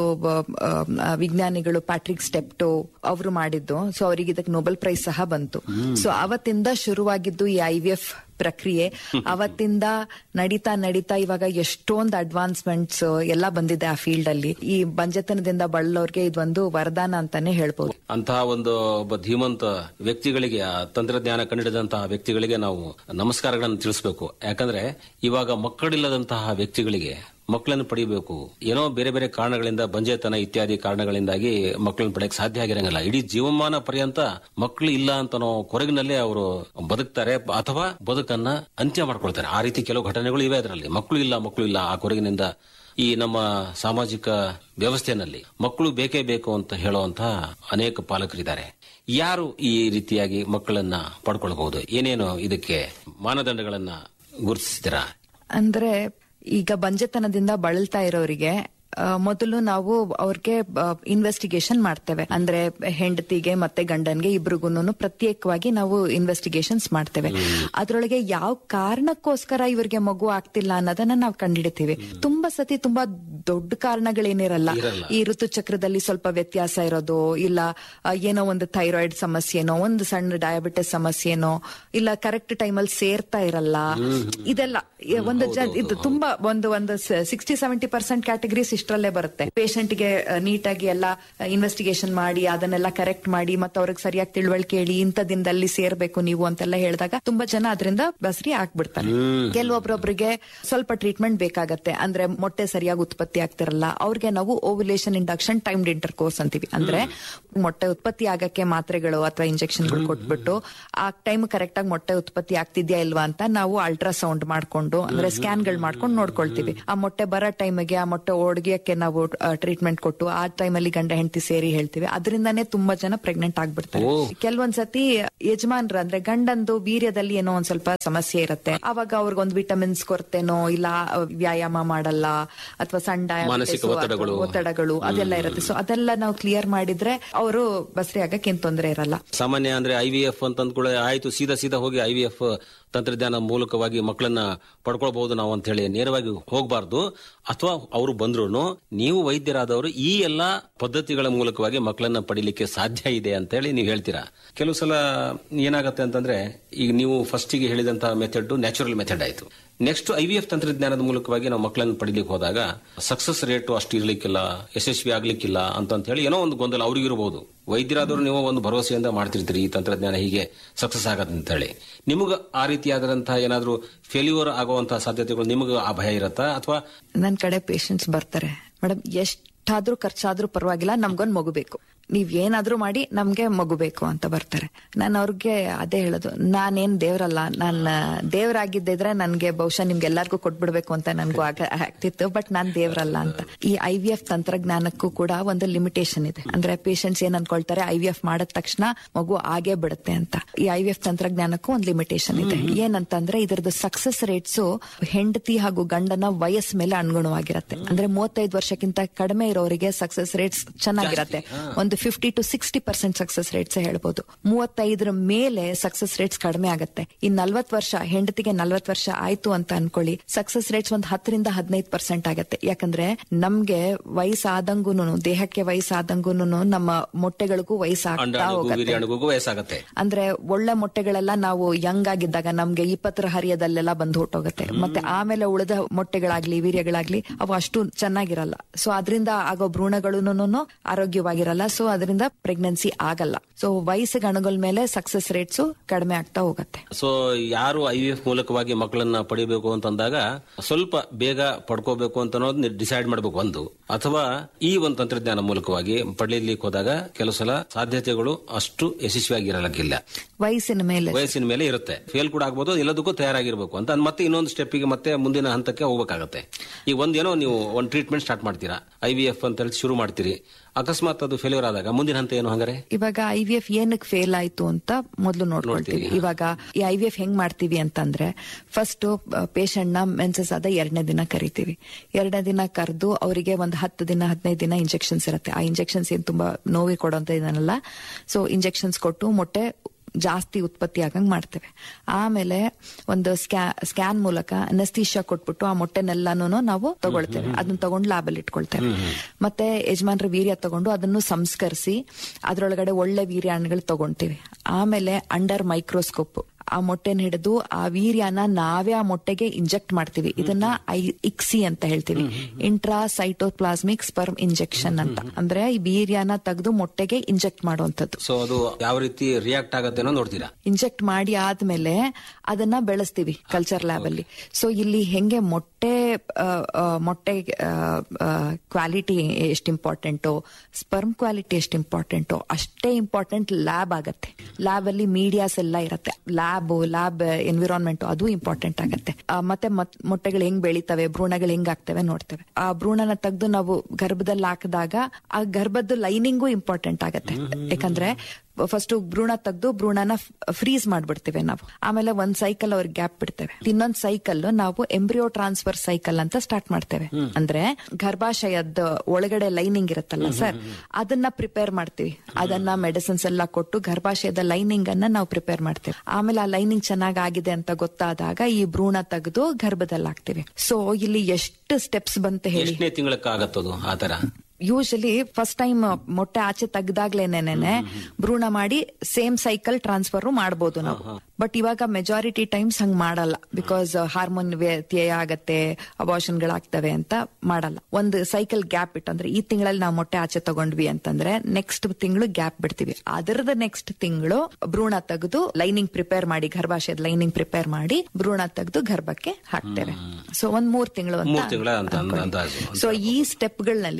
ವಿಜ್ಞಾನಿಗಳು ಪ್ಯಾಟ್ರಿಕ್ ಸ್ಟೆಪ್ಟೋ ಅವರು ಮಾಡಿದ್ದು. ಸೊ ಅವರಿಗೆ ಇದಕ್ಕೆ ನೊಬೆಲ್ ಪ್ರೈಸ್ ಸಹ ಬಂತು. ಸೊ ಅವತ್ತಿಂದ ಶುರುವಾಗಿದ್ದು ಈ ಐ ವಿ ಎಫ್ ಪ್ರಕ್ರಿಯೆ. ಅವತ್ತಿಂದ ನಡೀತಾ ನಡೀತಾ ಇವಾಗ ಎಷ್ಟೊಂದು ಅಡ್ವಾನ್ಸ್ಮೆಂಟ್ಸ್ ಎಲ್ಲ ಬಂದಿದೆ ಆ ಫೀಲ್ಡ್ ಅಲ್ಲಿ. ಈ ಬಂಜತನದಿಂದ ಬಳಲೋರ್ಗೆ ಇದೊಂದು ವರದಾನ ಅಂತಾನೆ ಹೇಳ್ಬೋದು. ಅಂತಹ ಒಂದು ಒಬ್ಬ ಧೀಮಂತ ವ್ಯಕ್ತಿಗಳಿಗೆ, ತಂತ್ರಜ್ಞಾನ ಕಂಡಿಡಿದಂತಹ ವ್ಯಕ್ತಿಗಳಿಗೆ ನಾವು ನಮಸ್ಕಾರಗಳನ್ನು ತಿಳಿಸಬೇಕು. ಯಾಕಂದ್ರೆ ಇವಾಗ ಮಕ್ಕಳಿಲ್ಲದಂತಹ ವ್ಯಕ್ತಿಗಳಿಗೆ ಮಕ್ಕಳನ್ನು ಪಡಿಬೇಕು, ಏನೋ ಬೇರೆ ಬೇರೆ ಕಾರಣಗಳಿಂದ, ಬಂಜೆತನ ಇತ್ಯಾದಿ ಕಾರಣಗಳಿಂದಾಗಿ ಮಕ್ಕಳನ್ನು ಪಡೆಯಕ್ಕೆ ಸಾಧ್ಯ ಆಗಿರಂಗಿಲ್ಲ. ಇಡೀ ಜೀವಮಾನ ಪರ್ಯಂತ ಮಕ್ಕಳು ಇಲ್ಲ ಅಂತ ಕೊರಗಿನಲ್ಲೇ ಅವರು ಬದುಕ್ತಾರೆ ಅಥವಾ ಬದುಕನ್ನ ಅಂತ್ಯ ಮಾಡ್ಕೊಳ್ತಾರೆ. ಆ ರೀತಿ ಕೆಲವು ಘಟನೆಗಳು ಇವೆ. ಅದರಲ್ಲಿ ಮಕ್ಕಳು ಇಲ್ಲ ಮಕ್ಕಳು ಇಲ್ಲ ಆ ಕೊರಗಿನಿಂದ ಈ ನಮ್ಮ ಸಾಮಾಜಿಕ ವ್ಯವಸ್ಥೆಯಲ್ಲಿ ಮಕ್ಕಳು ಬೇಕೇ ಬೇಕು ಅಂತ ಹೇಳುವಂತಹ ಅನೇಕ ಪಾಲಕರಿದ್ದಾರೆ. ಯಾರು ಈ ರೀತಿಯಾಗಿ ಮಕ್ಕಳನ್ನ ಪಡ್ಕೊಳ್ಬಹುದು? ಏನೇನು ಇದಕ್ಕೆ ಮಾನದಂಡಗಳನ್ನ ಗುರುತಿಸಿದಿರಾ? ಅಂದ್ರೆ ಈಗ ಬಂಜೆತನದಿಂದ ಬಳಲ್ತಾ ಇರೋರಿಗೆ ಮೊದಲು ನಾವು ಅವ್ರಿಗೆ ಇನ್ವೆಸ್ಟಿಗೇಷನ್ ಮಾಡ್ತೇವೆ. ಅಂದ್ರೆ ಹೆಂಡತಿಗೆ ಮತ್ತೆ ಗಂಡನ್ಗೆ ಇಬ್ರಿಗೂನು ಪ್ರತ್ಯೇಕವಾಗಿ ನಾವು ಇನ್ವೆಸ್ಟಿಗೇಷನ್ಸ್ ಮಾಡ್ತೇವೆ. ಅದ್ರೊಳಗೆ ಯಾವ ಕಾರಣಕ್ಕೋಸ್ಕರ ಇವ್ರಿಗೆ ಮಗು ಆಗ್ತಿಲ್ಲ ಅನ್ನೋದನ್ನ ನಾವು ಕಂಡುಹಿಡಿತೀವಿ. ತುಂಬಾ ಸತಿ ತುಂಬಾ ದೊಡ್ಡ ಕಾರಣಗಳೇನಿರಲ್ಲ. ಈ ಋತುಚಕ್ರದಲ್ಲಿ ಸ್ವಲ್ಪ ವ್ಯತ್ಯಾಸ ಇರೋದು, ಇಲ್ಲ ಏನೋ ಒಂದು ಥೈರಾಯ್ಡ್ ಸಮಸ್ಯೆನೋ, ಒಂದು ಸಣ್ಣ ಡಯಾಬಿಟಿಸ್ ಸಮಸ್ಯೆನೋ, ಇಲ್ಲ ಕರೆಕ್ಟ್ ಟೈಮಲ್ಲಿ ಸೇರ್ತಾ ಇರಲ್ಲ. ಇದೆಲ್ಲ ಒಂದು ಇದು ತುಂಬಾ ಒಂದು ಒಂದು ಸಿಕ್ಸ್ಟಿ ಸೆವೆಂಟಿ ಪರ್ಸೆಂಟ್ ಕ್ಯಾಟಗರೀಸ್ ಇಷ್ಟರಲ್ಲೇ ಬರುತ್ತೆ. ಪೇಷಂಟ್ಗೆ ನೀಟಾಗಿ ಎಲ್ಲ ಇನ್ವೆಸ್ಟಿಗೇಷನ್ ಮಾಡಿ ಅದನ್ನೆಲ್ಲ ಕರೆಕ್ಟ್ ಮಾಡಿ ಮತ್ತೆ ಅವ್ರಿಗೆ ಸರಿಯಾಗಿ ತಿಳುವಳಿಕೆ ಹೇಳಿ ಇಂಥ ದಿನದಲ್ಲಿ ಸೇರ್ಬೇಕು ನೀವು ಅಂತೆಲ್ಲ ಹೇಳಿದಾಗ ತುಂಬಾ ಜನ ಅದರಿಂದ ಬಸರಿ ಆಗ್ಬಿಡ್ತಾರೆ. ಕೆಲವೊಬ್ರೊಬ್ರಿಗೆ ಸ್ವಲ್ಪ ಟ್ರೀಟ್ಮೆಂಟ್ ಬೇಕಾಗತ್ತೆ. ಅಂದ್ರೆ ಮೊಟ್ಟೆ ಸರಿಯಾಗಿ ಉತ್ಪತ್ತಿ ಆಗ್ತಿರಲ್ಲ, ಅವ್ರಿಗೆ ನಾವು ovulation induction timed inter course ಅಂತೀವಿ. ಅಂದ್ರೆ ಮೊಟ್ಟೆ ಉತ್ಪತ್ತಿ ಆಗಕ್ಕೆ ಮಾತ್ರೆಗಳು ಅಥವಾ ಇಂಜೆಕ್ಷನ್ಗಳು ಕೊಟ್ಬಿಟ್ಟು ಆ ಟೈಮ್ ಕರೆಕ್ಟ್ ಆಗಿ ಮೊಟ್ಟೆ ಉತ್ಪತ್ತಿ ಆಗ್ತಿದ್ಯಾ ಇಲ್ವಾ ಅಂತ ನಾವು ಅಲ್ಟ್ರಾಸೌಂಡ್ ಮಾಡ್ಕೊಂಡು, ಅಂದ್ರೆ ಸ್ಕ್ಯಾನ್ ಗಳು ಮಾಡ್ಕೊಂಡು ನೋಡ್ಕೊಳ್ತೀವಿ. ಆ ಮೊಟ್ಟೆ ಬರೋ ಟೈಮಿಗೆ ಆ ಮೊಟ್ಟೆ ಓಡ್ಗಿ ಮುಗಿಯಕ್ಕೆ ನಾವು ಟ್ರೀಟ್ಮೆಂಟ್ ಕೊಟ್ಟು ಆ ಟೈಮಲ್ಲಿ ಗಂಡ ಹೆಂಡತಿ ಸೇರಿ ಹೇಳ್ತೀವಿ. ಅದರಿಂದಾನೇ ತುಂಬಾ ಜನ ಪ್ರೆಗ್ನೆಂಟ್ ಆಗ್ಬಿಡ್ತಾರೆ. ಕೆಲವೊಂದ್ಸತಿ ಯಜಮಾನ್ರ ಅಂದ್ರೆ ಗಂಡಂದು ವೀರ್ಯದಲ್ಲಿ ಏನೋ ಒಂದ್ ಸ್ವಲ್ಪ ಸಮಸ್ಯೆ ಇರುತ್ತೆ. ಅವಾಗ ಅವ್ರಿಗೊಂದು ವಿಟಮಿನ್ಸ್ ಕೊರತೆನೋ ಇಲ್ಲ ವ್ಯಾಯಾಮ ಮಾಡಲ್ಲ ಅಥವಾ ಸಣ್ಣ ಒತ್ತಡಗಳು ಅದೆಲ್ಲ ಇರುತ್ತೆ. ಸೊ ಅದೆಲ್ಲ ನಾವು ಕ್ಲಿಯರ್ ಮಾಡಿದ್ರೆ ಅವರು ಬಸ್ರಿ ಆಗಕ್ಕೆ ಏನ್ ತೊಂದರೆ ಇರಲ್ಲ. ಸಾಮಾನ್ಯ ಅಂದ್ರೆ ಐ ವಿ ಎಫ್ ಅಂತ ಅಂದ್ಕೊಳ್ಳಿ ಆಯ್ತು, ಸೀದಾ ಸೀದಾ ಹೋಗಿ ಐ ವಿ ಎಫ್ ತಂತ್ರಜ್ಞಾನ ಮೂಲಕವಾಗಿ ಮಕ್ಕಳನ್ನ ಪಡ್ಕೊಳ್ಬಹುದು ನಾವು ಅಂತ ಹೇಳಿ ನೇರವಾಗಿ ಹೋಗಬಾರ್ದು. ಅಥವಾ ಅವರು ಬಂದ್ರು ನೀವು ವೈದ್ಯರಾದವರು ಈ ಎಲ್ಲಾ ಪದ್ಧತಿಗಳ ಮೂಲಕವಾಗಿ ಮಕ್ಕಳನ್ನ ಪಡಿಲಿಕ್ಕೆ ಸಾಧ್ಯ ಇದೆ ಅಂತ ಹೇಳಿ ನೀವು ಹೇಳ್ತೀರಾ. ಕೆಲವು ಸಲ ಏನಾಗತ್ತೆ ಅಂತಂದ್ರೆ ಈಗ ನೀವು ಫಸ್ಟ್ ಗೆ ಹೇಳಿದಂತಹ ಮೆಥಡ್ ನ್ಯಾಚುರಲ್ ಮೆಥಡ್ ಆಯ್ತು. ನೆಕ್ಸ್ಟ್ ಐ ವಿ ಎಫ್ ತಂತ್ರಜ್ಞಾನದ ಮೂಲಕವಾಗಿ ನಾವು ಮಕ್ಕಳನ್ನು ಪಡಿಲಿಕ್ಕೆ ಹೋದಾಗ ಸಕ್ಸಸ್ ರೇಟ್ ಅಷ್ಟು ಇರ್ಲಿಕ್ಕಿಲ್ಲ, ಯಶಸ್ವಿ ಆಗ್ಲಿಕ್ಕಿಲ್ಲ ಅಂತ ಹೇಳಿ ಏನೋ ಒಂದು ಗೊಂದಲ ಅವ್ರಿಗೆ ಇರಬಹುದು. ವೈದ್ಯರಾದವರು ನೀವು ಒಂದು ಭರವಸೆಯಿಂದ ಮಾಡ್ತಿರ್ತೀರಿ ಈ ತಂತ್ರಜ್ಞಾನ ಹೀಗೆ ಸಕ್ಸಸ್ ಆಗತ್ತೆ ಅಂತ ಹೇಳಿ. ನಿಮಗ ಆ ರೀತಿಯಾದಂತಹ ಏನಾದ್ರೂ ಫೇಲ್ಯೂರ್ ಆಗುವಂತಹ ಸಾಧ್ಯತೆಗಳು ನಿಮಗ ಆ ಭಯ ಇರತ್ತಾ? ಅಥವಾ ನನ್ ಕಡೆ ಪೇಷಂಟ್ಸ್ ಬರ್ತಾರೆ, ಮೇಡಮ್ ಎಷ್ಟಾದ್ರೂ ಖರ್ಚಾದ್ರೂ ಪರವಾಗಿಲ್ಲ, ನಮ್ಗೊಂದ್ ಮಗು ಬೇಕು, ನೀವ್ ಏನಾದ್ರೂ ಮಾಡಿ ನಮ್ಗೆ ಮಗು ಬೇಕು ಅಂತ ಬರ್ತಾರೆ. ನಾನು ಅವ್ರಿಗೆ ಅದೇ ಹೇಳೋದು, ನಾನೇನ್ ದೇವ್ರಲ್ಲ, ನಾನ್ ದೇವ್ರಾಗಿದ್ದಿದ್ರೆ ನನ್ಗೆ ಬಹುಶಃ ನಿಮ್ಗೆಲ್ಲಾರ್ಗು ಕೊಟ್ಬಿಡ್ಬೇಕು ಅಂತ ನನ್ಗೂ ಆಗ್ತಿತ್ತು. ಬಟ್ ನಾನ್ ದೇವ್ರಲ್ಲ ಅಂತ. ಈ ಐ ವಿ ಎಫ್ ತಂತ್ರಜ್ಞಾನಕ್ಕೂ ಕೂಡ ಒಂದು ಲಿಮಿಟೇಷನ್ ಇದೆ. ಅಂದ್ರೆ ಪೇಷಂಟ್ಸ್ ಏನ್ ಅನ್ಕೊಳ್ತಾರೆ, ಐ ವಿ ಎಫ್ ಮಾಡಿದ ತಕ್ಷಣ ಮಗು ಆಗೇ ಬಿಡುತ್ತೆ ಅಂತ. ಈ ಐ ವಿ ಎಫ್ ತಂತ್ರಜ್ಞಾನಕ್ಕೂ ಒಂದು ಲಿಮಿಟೇಷನ್ ಇದೆ. ಏನಂತಂದ್ರೆ ಇದರದ್ದು ಸಕ್ಸಸ್ ರೇಟ್ಸ್ ಹೆಂಡತಿ ಹಾಗೂ ಗಂಡನ ವಯಸ್ಸು ಮೇಲೆ ಅನುಗುಣವಾಗಿರತ್ತೆ. ಅಂದ್ರೆ ಮೂವತ್ತೈದು ವರ್ಷಕ್ಕಿಂತ ಕಡಿಮೆ ಇರೋರಿಗೆ ಸಕ್ಸಸ್ ರೇಟ್ಸ್ ಚೆನ್ನಾಗಿರತ್ತೆ. ಒಂದು fifty to sixty percent success rates ಹೇಳ್ಬೋದು. ಮೂವತ್ತೈದರ ಮೇಲೆ ಸಕ್ಸಸ್ ರೇಟ್ಸ್ ಕಡಿಮೆ ಆಗುತ್ತೆ. ಇನ್ ನಲ್ವತ್ ವರ್ಷ ಹೆಂಡತಿಗೆ ನಲ್ವತ್ ವರ್ಷ ಆಯ್ತು ಅಂತ ಅನ್ಕೊಳ್ಳಿ, ಸಕ್ಸಸ್ ರೇಟ್ಸ್ ಒಂದ್ ಹತ್ತರಿಂದ ಹದಿನೈದು ಪರ್ಸೆಂಟ್ ಆಗತ್ತೆ. ಯಾಕಂದ್ರೆ ನಮ್ಗೆ ವಯಸ್ಸಾದಂಗೂನು, ದೇಹಕ್ಕೆ ವಯಸ್ಸಾದಂಗೂನು ನಮ್ಮ ಮೊಟ್ಟೆಗಳಿಗೂ ವಯಸ್ಸಾಗ್ತಾ ಹೋಗುತ್ತೆ. ಅಂದ್ರೆ ಒಳ್ಳೆ ಮೊಟ್ಟೆಗಳೆಲ್ಲ ನಾವು ಯಂಗ್ ಆಗಿದ್ದಾಗ ನಮ್ಗೆ ಇಪ್ಪತ್ತರ ಹರಿಯದಲ್ಲೆಲ್ಲ ಬಂದು ಹೊಟ್ಟೋಗುತ್ತೆ. ಮತ್ತೆ ಆಮೇಲೆ ಉಳಿದ ಮೊಟ್ಟೆಗಳಾಗ್ಲಿ ವೀರ್ಯಗಳಾಗ್ಲಿ ಅವು ಅಷ್ಟು ಚೆನ್ನಾಗಿರಲ್ಲ. ಸೊ ಅದರಿಂದ ಆಗೋ ಭ್ರೂಣಗಳೂನು ಆರೋಗ್ಯವಾಗಿರಲ್ಲ. ಸೊ ಅದರಿಂದ ಪ್ರೆಗ್ನೆನ್ಸಿ ಆಗಲ್ಲ. ಸೊ ವಯಸ್ಸಿಗೆ ಅನುಗುಣ ಮೇಲೆ ಸಕ್ಸಸ್ ರೇಟ್ಸ್ ಕಡಿಮೆ ಆಗ್ತಾ ಹೋಗುತ್ತೆ. ಸೊ ಯಾರು ಐ ವಿ ಎಫ್ ಮೂಲಕವಾಗಿ ಮಕ್ಕಳನ್ನ ಪಡಿಬೇಕು ಅಂತಂದಾಗ ಸ್ವಲ್ಪ ಬೇಗ ಪಡ್ಕೋಬೇಕು ಅಂತ ಅನ್ನೋದು ಡಿಸೈಡ್ ಮಾಡಬೇಕು ಒಂದು. ಅಥವಾ ಈ ಒಂದು ತಂತ್ರಜ್ಞಾನ ಮೂಲಕವಾಗಿ ಪಡೆಯಲಿಕ್ಕೆ ಹೋದಾಗ ಕೆಲವು ಸಲ ಸಾಧ್ಯತೆಗಳು ಅಷ್ಟು ಯಶಸ್ವಿಯಾಗಿರಲಿಕ್ಕಿಲ್ಲ. ವಯಸ್ಸಿನ ಮೇಲೆ ವಯಸ್ಸಿನ ಮೇಲೆ ಇರುತ್ತೆ. ಫೇಲ್ ಕೂಡ ಆಗ್ಬೋದು, ಎಲ್ಲದಕ್ಕೂ ತಯಾರಾಗಿರ್ಬೇಕು ಅಂತ ಮತ್ತೆ ಇನ್ನೊಂದು ಸ್ಟೆಪ್ಗೆ ಮತ್ತೆ ಮುಂದಿನ ಹಂತಕ್ಕೆ ಹೋಗ್ಬೇಕಾಗತ್ತೆ. ಈಗ ಒಂದೇನೋ ನೀವು ಒಂದು ಟ್ರೀಟ್ಮೆಂಟ್ ಸ್ಟಾರ್ಟ್ ಮಾಡ್ತೀರಾ, ಐ ವಿ ಎಫ್ ಅಂತ ಹೇಳಿ ಶುರು ಮಾಡ್ತೀರಿ. ಅಕಸ್ಮಾತ್ ಅದು ಫೇಲ್ಯೂರ್ ಆದಾಗ ಮುಂದಿನ ಹಂತ ಏನು? ಹಂಗಾರೆ ಇವಾಗ ಐ ವಿ ಎಫ್ ಏನಕ್ಕೆ ಫೇಲ್ ಆಯ್ತು ಅಂತ ಮೊದಲು ನೋಡ್ಕೊಳ್ತೀವಿ. ಇವಾಗ ಈ ಐ ವಿ ಎಫ್ ಹೆಂಗ್ ಮಾಡ್ತೀವಿ ಅಂತಂದ್ರೆ, ಫಸ್ಟ್ ಪೇಷಂಟ್ ನ ಮೆನ್ಸಸ್ ಆದ ಎರಡನೇ ದಿನ ಕರಿತೀವಿ. ಎರಡನೇ ದಿನ ಕರೆದು ಅವರಿಗೆ ಒಂದು ಹತ್ತು ದಿನ ಹದಿನೈದು ದಿನ ಇಂಜೆಕ್ಷನ್ಸ್ ಇರುತ್ತೆ. ಆ ಇಂಜೆಕ್ಷನ್ಸ್ ಏನ್ ತುಂಬಾ ನೋವಿ ಕೊಡೋಂತ ಇದನ್ನಲ್ಲ. ಸೊ ಇಂಜೆಕ್ಷನ್ಸ್ ಕೊಟ್ಟು ಮೊಟ್ಟೆ ಜಾಸ್ತಿ ಉತ್ಪತ್ತಿ ಆಗಂಗ್ ಮಾಡ್ತೇವೆ. ಆಮೇಲೆ ಒಂದು ಸ್ಕ್ಯಾ ಸ್ಕ್ಯಾನ್ ಮೂಲಕ ಅನಸ್ತೀಶಿಯಾ ಕೊಟ್ಬಿಟ್ಟು ಆ ಮೊಟ್ಟೆನೆಲ್ಲಾನು ನಾವು ತಗೊಳ್ತೇವೆ. ಅದನ್ನ ತಗೊಂಡು ಲ್ಯಾಬಲ್ಲಿ ಇಟ್ಕೊಳ್ತೇವೆ. ಮತ್ತೆ ಯಜಮಾನ್ರ ವೀರ್ಯ ತಗೊಂಡು ಅದನ್ನು ಸಂಸ್ಕರಿಸಿ ಅದ್ರೊಳಗಡೆ ಒಳ್ಳೆ ವೀರ್ಯಾಣುಗಳು ತಗೊಂತೀವಿ. ಆಮೇಲೆ ಅಂಡರ್ ಮೈಕ್ರೋಸ್ಕೋಪ್ ಆ ಮೊಟ್ಟೆನ ಹಿಡಿದು ಆ ವೀರ್ಯನ ನಾವೇ ಆ ಮೊಟ್ಟೆಗೆ ಇಂಜೆಕ್ಟ್ ಮಾಡ್ತೀವಿ. ಇದನ್ನ ಐ ಇಕ್ಸಿ ಅಂತ ಹೇಳ್ತೀವಿ, ಇಂಟ್ರಾ ಸೈಟೋಪ್ಲಾಸ್ಮಿಕ್ ಸ್ಪರ್ಮ್ ಇಂಜೆಕ್ಷನ್ ಅಂತ. ಅಂದ್ರೆ ಈ ವೀರ್ಯನ ತೆಗೆದು ಮೊಟ್ಟೆಗೆ ಇಂಜೆಕ್ಟ್ ಮಾಡುವಂತದ್ದು. ಸೊ ಅದು ಯಾವ ರೀತಿ ರಿಯಾಕ್ಟ್ ಆಗುತ್ತೆ ನೋಡ್ತೀರಾ. ಇಂಜೆಕ್ಟ್ ಮಾಡಿ ಆದ್ಮೇಲೆ ಅದನ್ನ ಬೆಳೆಸ್ತೀವಿ ಕಲ್ಚರ್ ಲ್ಯಾಬ್ ಅಲ್ಲಿ. ಸೊ ಇಲ್ಲಿ ಹೆಂಗೆ ಮೊಟ್ಟೆ ಮೊಟ್ಟೆ ಕ್ವಾಲಿಟಿ ಎಷ್ಟು ಇಂಪಾರ್ಟೆಂಟೋ, ಸ್ಪರ್ಮ್ ಕ್ವಾಲಿಟಿ ಎಷ್ಟು ಇಂಪಾರ್ಟೆಂಟೋ ಅಷ್ಟೇ ಇಂಪಾರ್ಟೆಂಟ್ ಲ್ಯಾಬ್ ಆಗತ್ತೆ. ಲ್ಯಾಬ್ ಅಲ್ಲಿ ಮೀಡಿಯಾಸ್ ಎಲ್ಲ ಇರುತ್ತೆ. ಲ್ಯಾಬ್ ಲ್ಯಾಬ್ ಎನ್ವಿರಾನ್ಮೆಂಟ್ ಅದು ಇಂಪಾರ್ಟೆಂಟ್ ಆಗತ್ತೆ. ಮತ್ತೆ ಮೊಟ್ಟೆಗಳು ಹೆಂಗ್ ಬೆಳಿತವೆ, ಭ್ರೂಣಗಳು ಹೆಂಗ್ ಆಗ್ತವೆ ನೋಡ್ತೇವೆ. ಆ ಭ್ರೂಣನ ತೆಗೆದು ನಾವು ಗರ್ಭದಲ್ಲಿ ಹಾಕಿದಾಗ ಆ ಗರ್ಭದ ಲೈನಿಂಗು ಇಂಪಾರ್ಟೆಂಟ್ ಆಗತ್ತೆ. ಯಾಕಂದ್ರೆ ಫಸ್ಟ್ ಭ್ರೂಣ ತೆಗೆದು ಭ್ರೂಣನ ಫ್ರೀಸ್ ಮಾಡ್ಬಿಡ್ತೇವೆ ನಾವು. ಆಮೇಲೆ ಒಂದ್ ಸೈಕಲ್ ಅವ್ರಿಗೆ ಗ್ಯಾಪ್ ಬಿಡ್ತೇವೆ. ಇನ್ನೊಂದ್ ಸೈಕಲ್ ನಾವು ಎಂಬ್ರಿಯೋ ಟ್ರಾನ್ಸ್ಫರ್ ಸೈಕಲ್ ಅಂತ ಸ್ಟಾರ್ಟ್ ಮಾಡ್ತೇವೆ. ಅಂದ್ರೆ ಗರ್ಭಾಶಯದ ಒಳಗಡೆ ಲೈನಿಂಗ್ ಇರುತ್ತಲ್ಲ ಸರ್, ಅದನ್ನ ಪ್ರಿಪೇರ್ ಮಾಡ್ತೀವಿ. ಅದನ್ನ ಮೆಡಿಸಿನ್ಸ್ ಎಲ್ಲ ಕೊಟ್ಟು ಗರ್ಭಾಶಯದ ಲೈನಿಂಗ್ ಅನ್ನ ನಾವು ಪ್ರಿಪೇರ್ ಮಾಡ್ತೇವೆ. ಆಮೇಲೆ ಆ ಲೈನಿಂಗ್ ಚೆನ್ನಾಗ್ ಆಗಿದೆ ಅಂತ ಗೊತ್ತಾದಾಗ ಈ ಭ್ರೂಣ ತೆಗೆದು ಗರ್ಭದಲ್ಲಿ ಹಾಕ್ತಿವಿ. ಸೊ ಇಲ್ಲಿ ಎಷ್ಟು ಸ್ಟೆಪ್ಸ್ ಬಂತ ಹೇಳಿ. ಎಷ್ಟನೇ ತಿಂಗಳಕ್ಕಾಗತ್ತದು ಆ ತರ? ಯೂಶಲಿ ಫಸ್ಟ್ ಟೈಮ್ ಮೊಟ್ಟೆ ಆಚೆ ತೆಗ್ದಾಗ್ಲೇನೆ ಭ್ರೂಣ ಮಾಡಿ ಸೇಮ್ ಸೈಕಲ್ ಟ್ರಾನ್ಸ್ಫರ್ ಮಾಡಬಹುದು ನಾವು. ಬಟ್ ಇವಾಗ ಮೆಜಾರಿಟಿ ಟೈಮ್ಸ್ ಹಂಗ್ ಮಾಡಲ್ಲ. ಬಿಕಾಸ್ ಹಾರ್ಮೋನ್ ವ್ಯತ್ಯಯ ಆಗತ್ತೆ, ಅಬಾರ್ಷನ್ ಗಳಾಗ್ತವೆ ಅಂತ ಮಾಡಲ್ಲ. ಒಂದು ಸೈಕಲ್ ಗ್ಯಾಪ್ ಇಟ್ಟು, ಅಂದ್ರೆ ಈ ತಿಂಗಳಲ್ಲಿ ನಾವು ಮೊಟ್ಟೆ ಆಚೆ ತಗೊಂಡ್ವಿ ಅಂತಂದ್ರೆ ನೆಕ್ಸ್ಟ್ ತಿಂಗಳು ಗ್ಯಾಪ್ ಬಿಡ್ತೀವಿ. ಅದರದ ನೆಕ್ಸ್ಟ್ ತಿಂಗಳು ಭ್ರೂಣ ತೆಗೆದು ಲೈನಿಂಗ್ ಪ್ರಿಪೇರ್ ಮಾಡಿ, ಗರ್ಭಾಶಯದ ಲೈನಿಂಗ್ ಪ್ರಿಪೇರ್ ಮಾಡಿ ಭ್ರೂಣ ತೆಗೆದು ಗರ್ಭಕ್ಕೆ ಹಾಕ್ತೇವೆ. ಸೊ ಒಂದ್ ಮೂರ್ ತಿಂಗಳು ಅಂತ. ಸೊ ಈ ಸ್ಟೆಪ್ ಗಳಲ್ಲಿ ತುಂಬಾ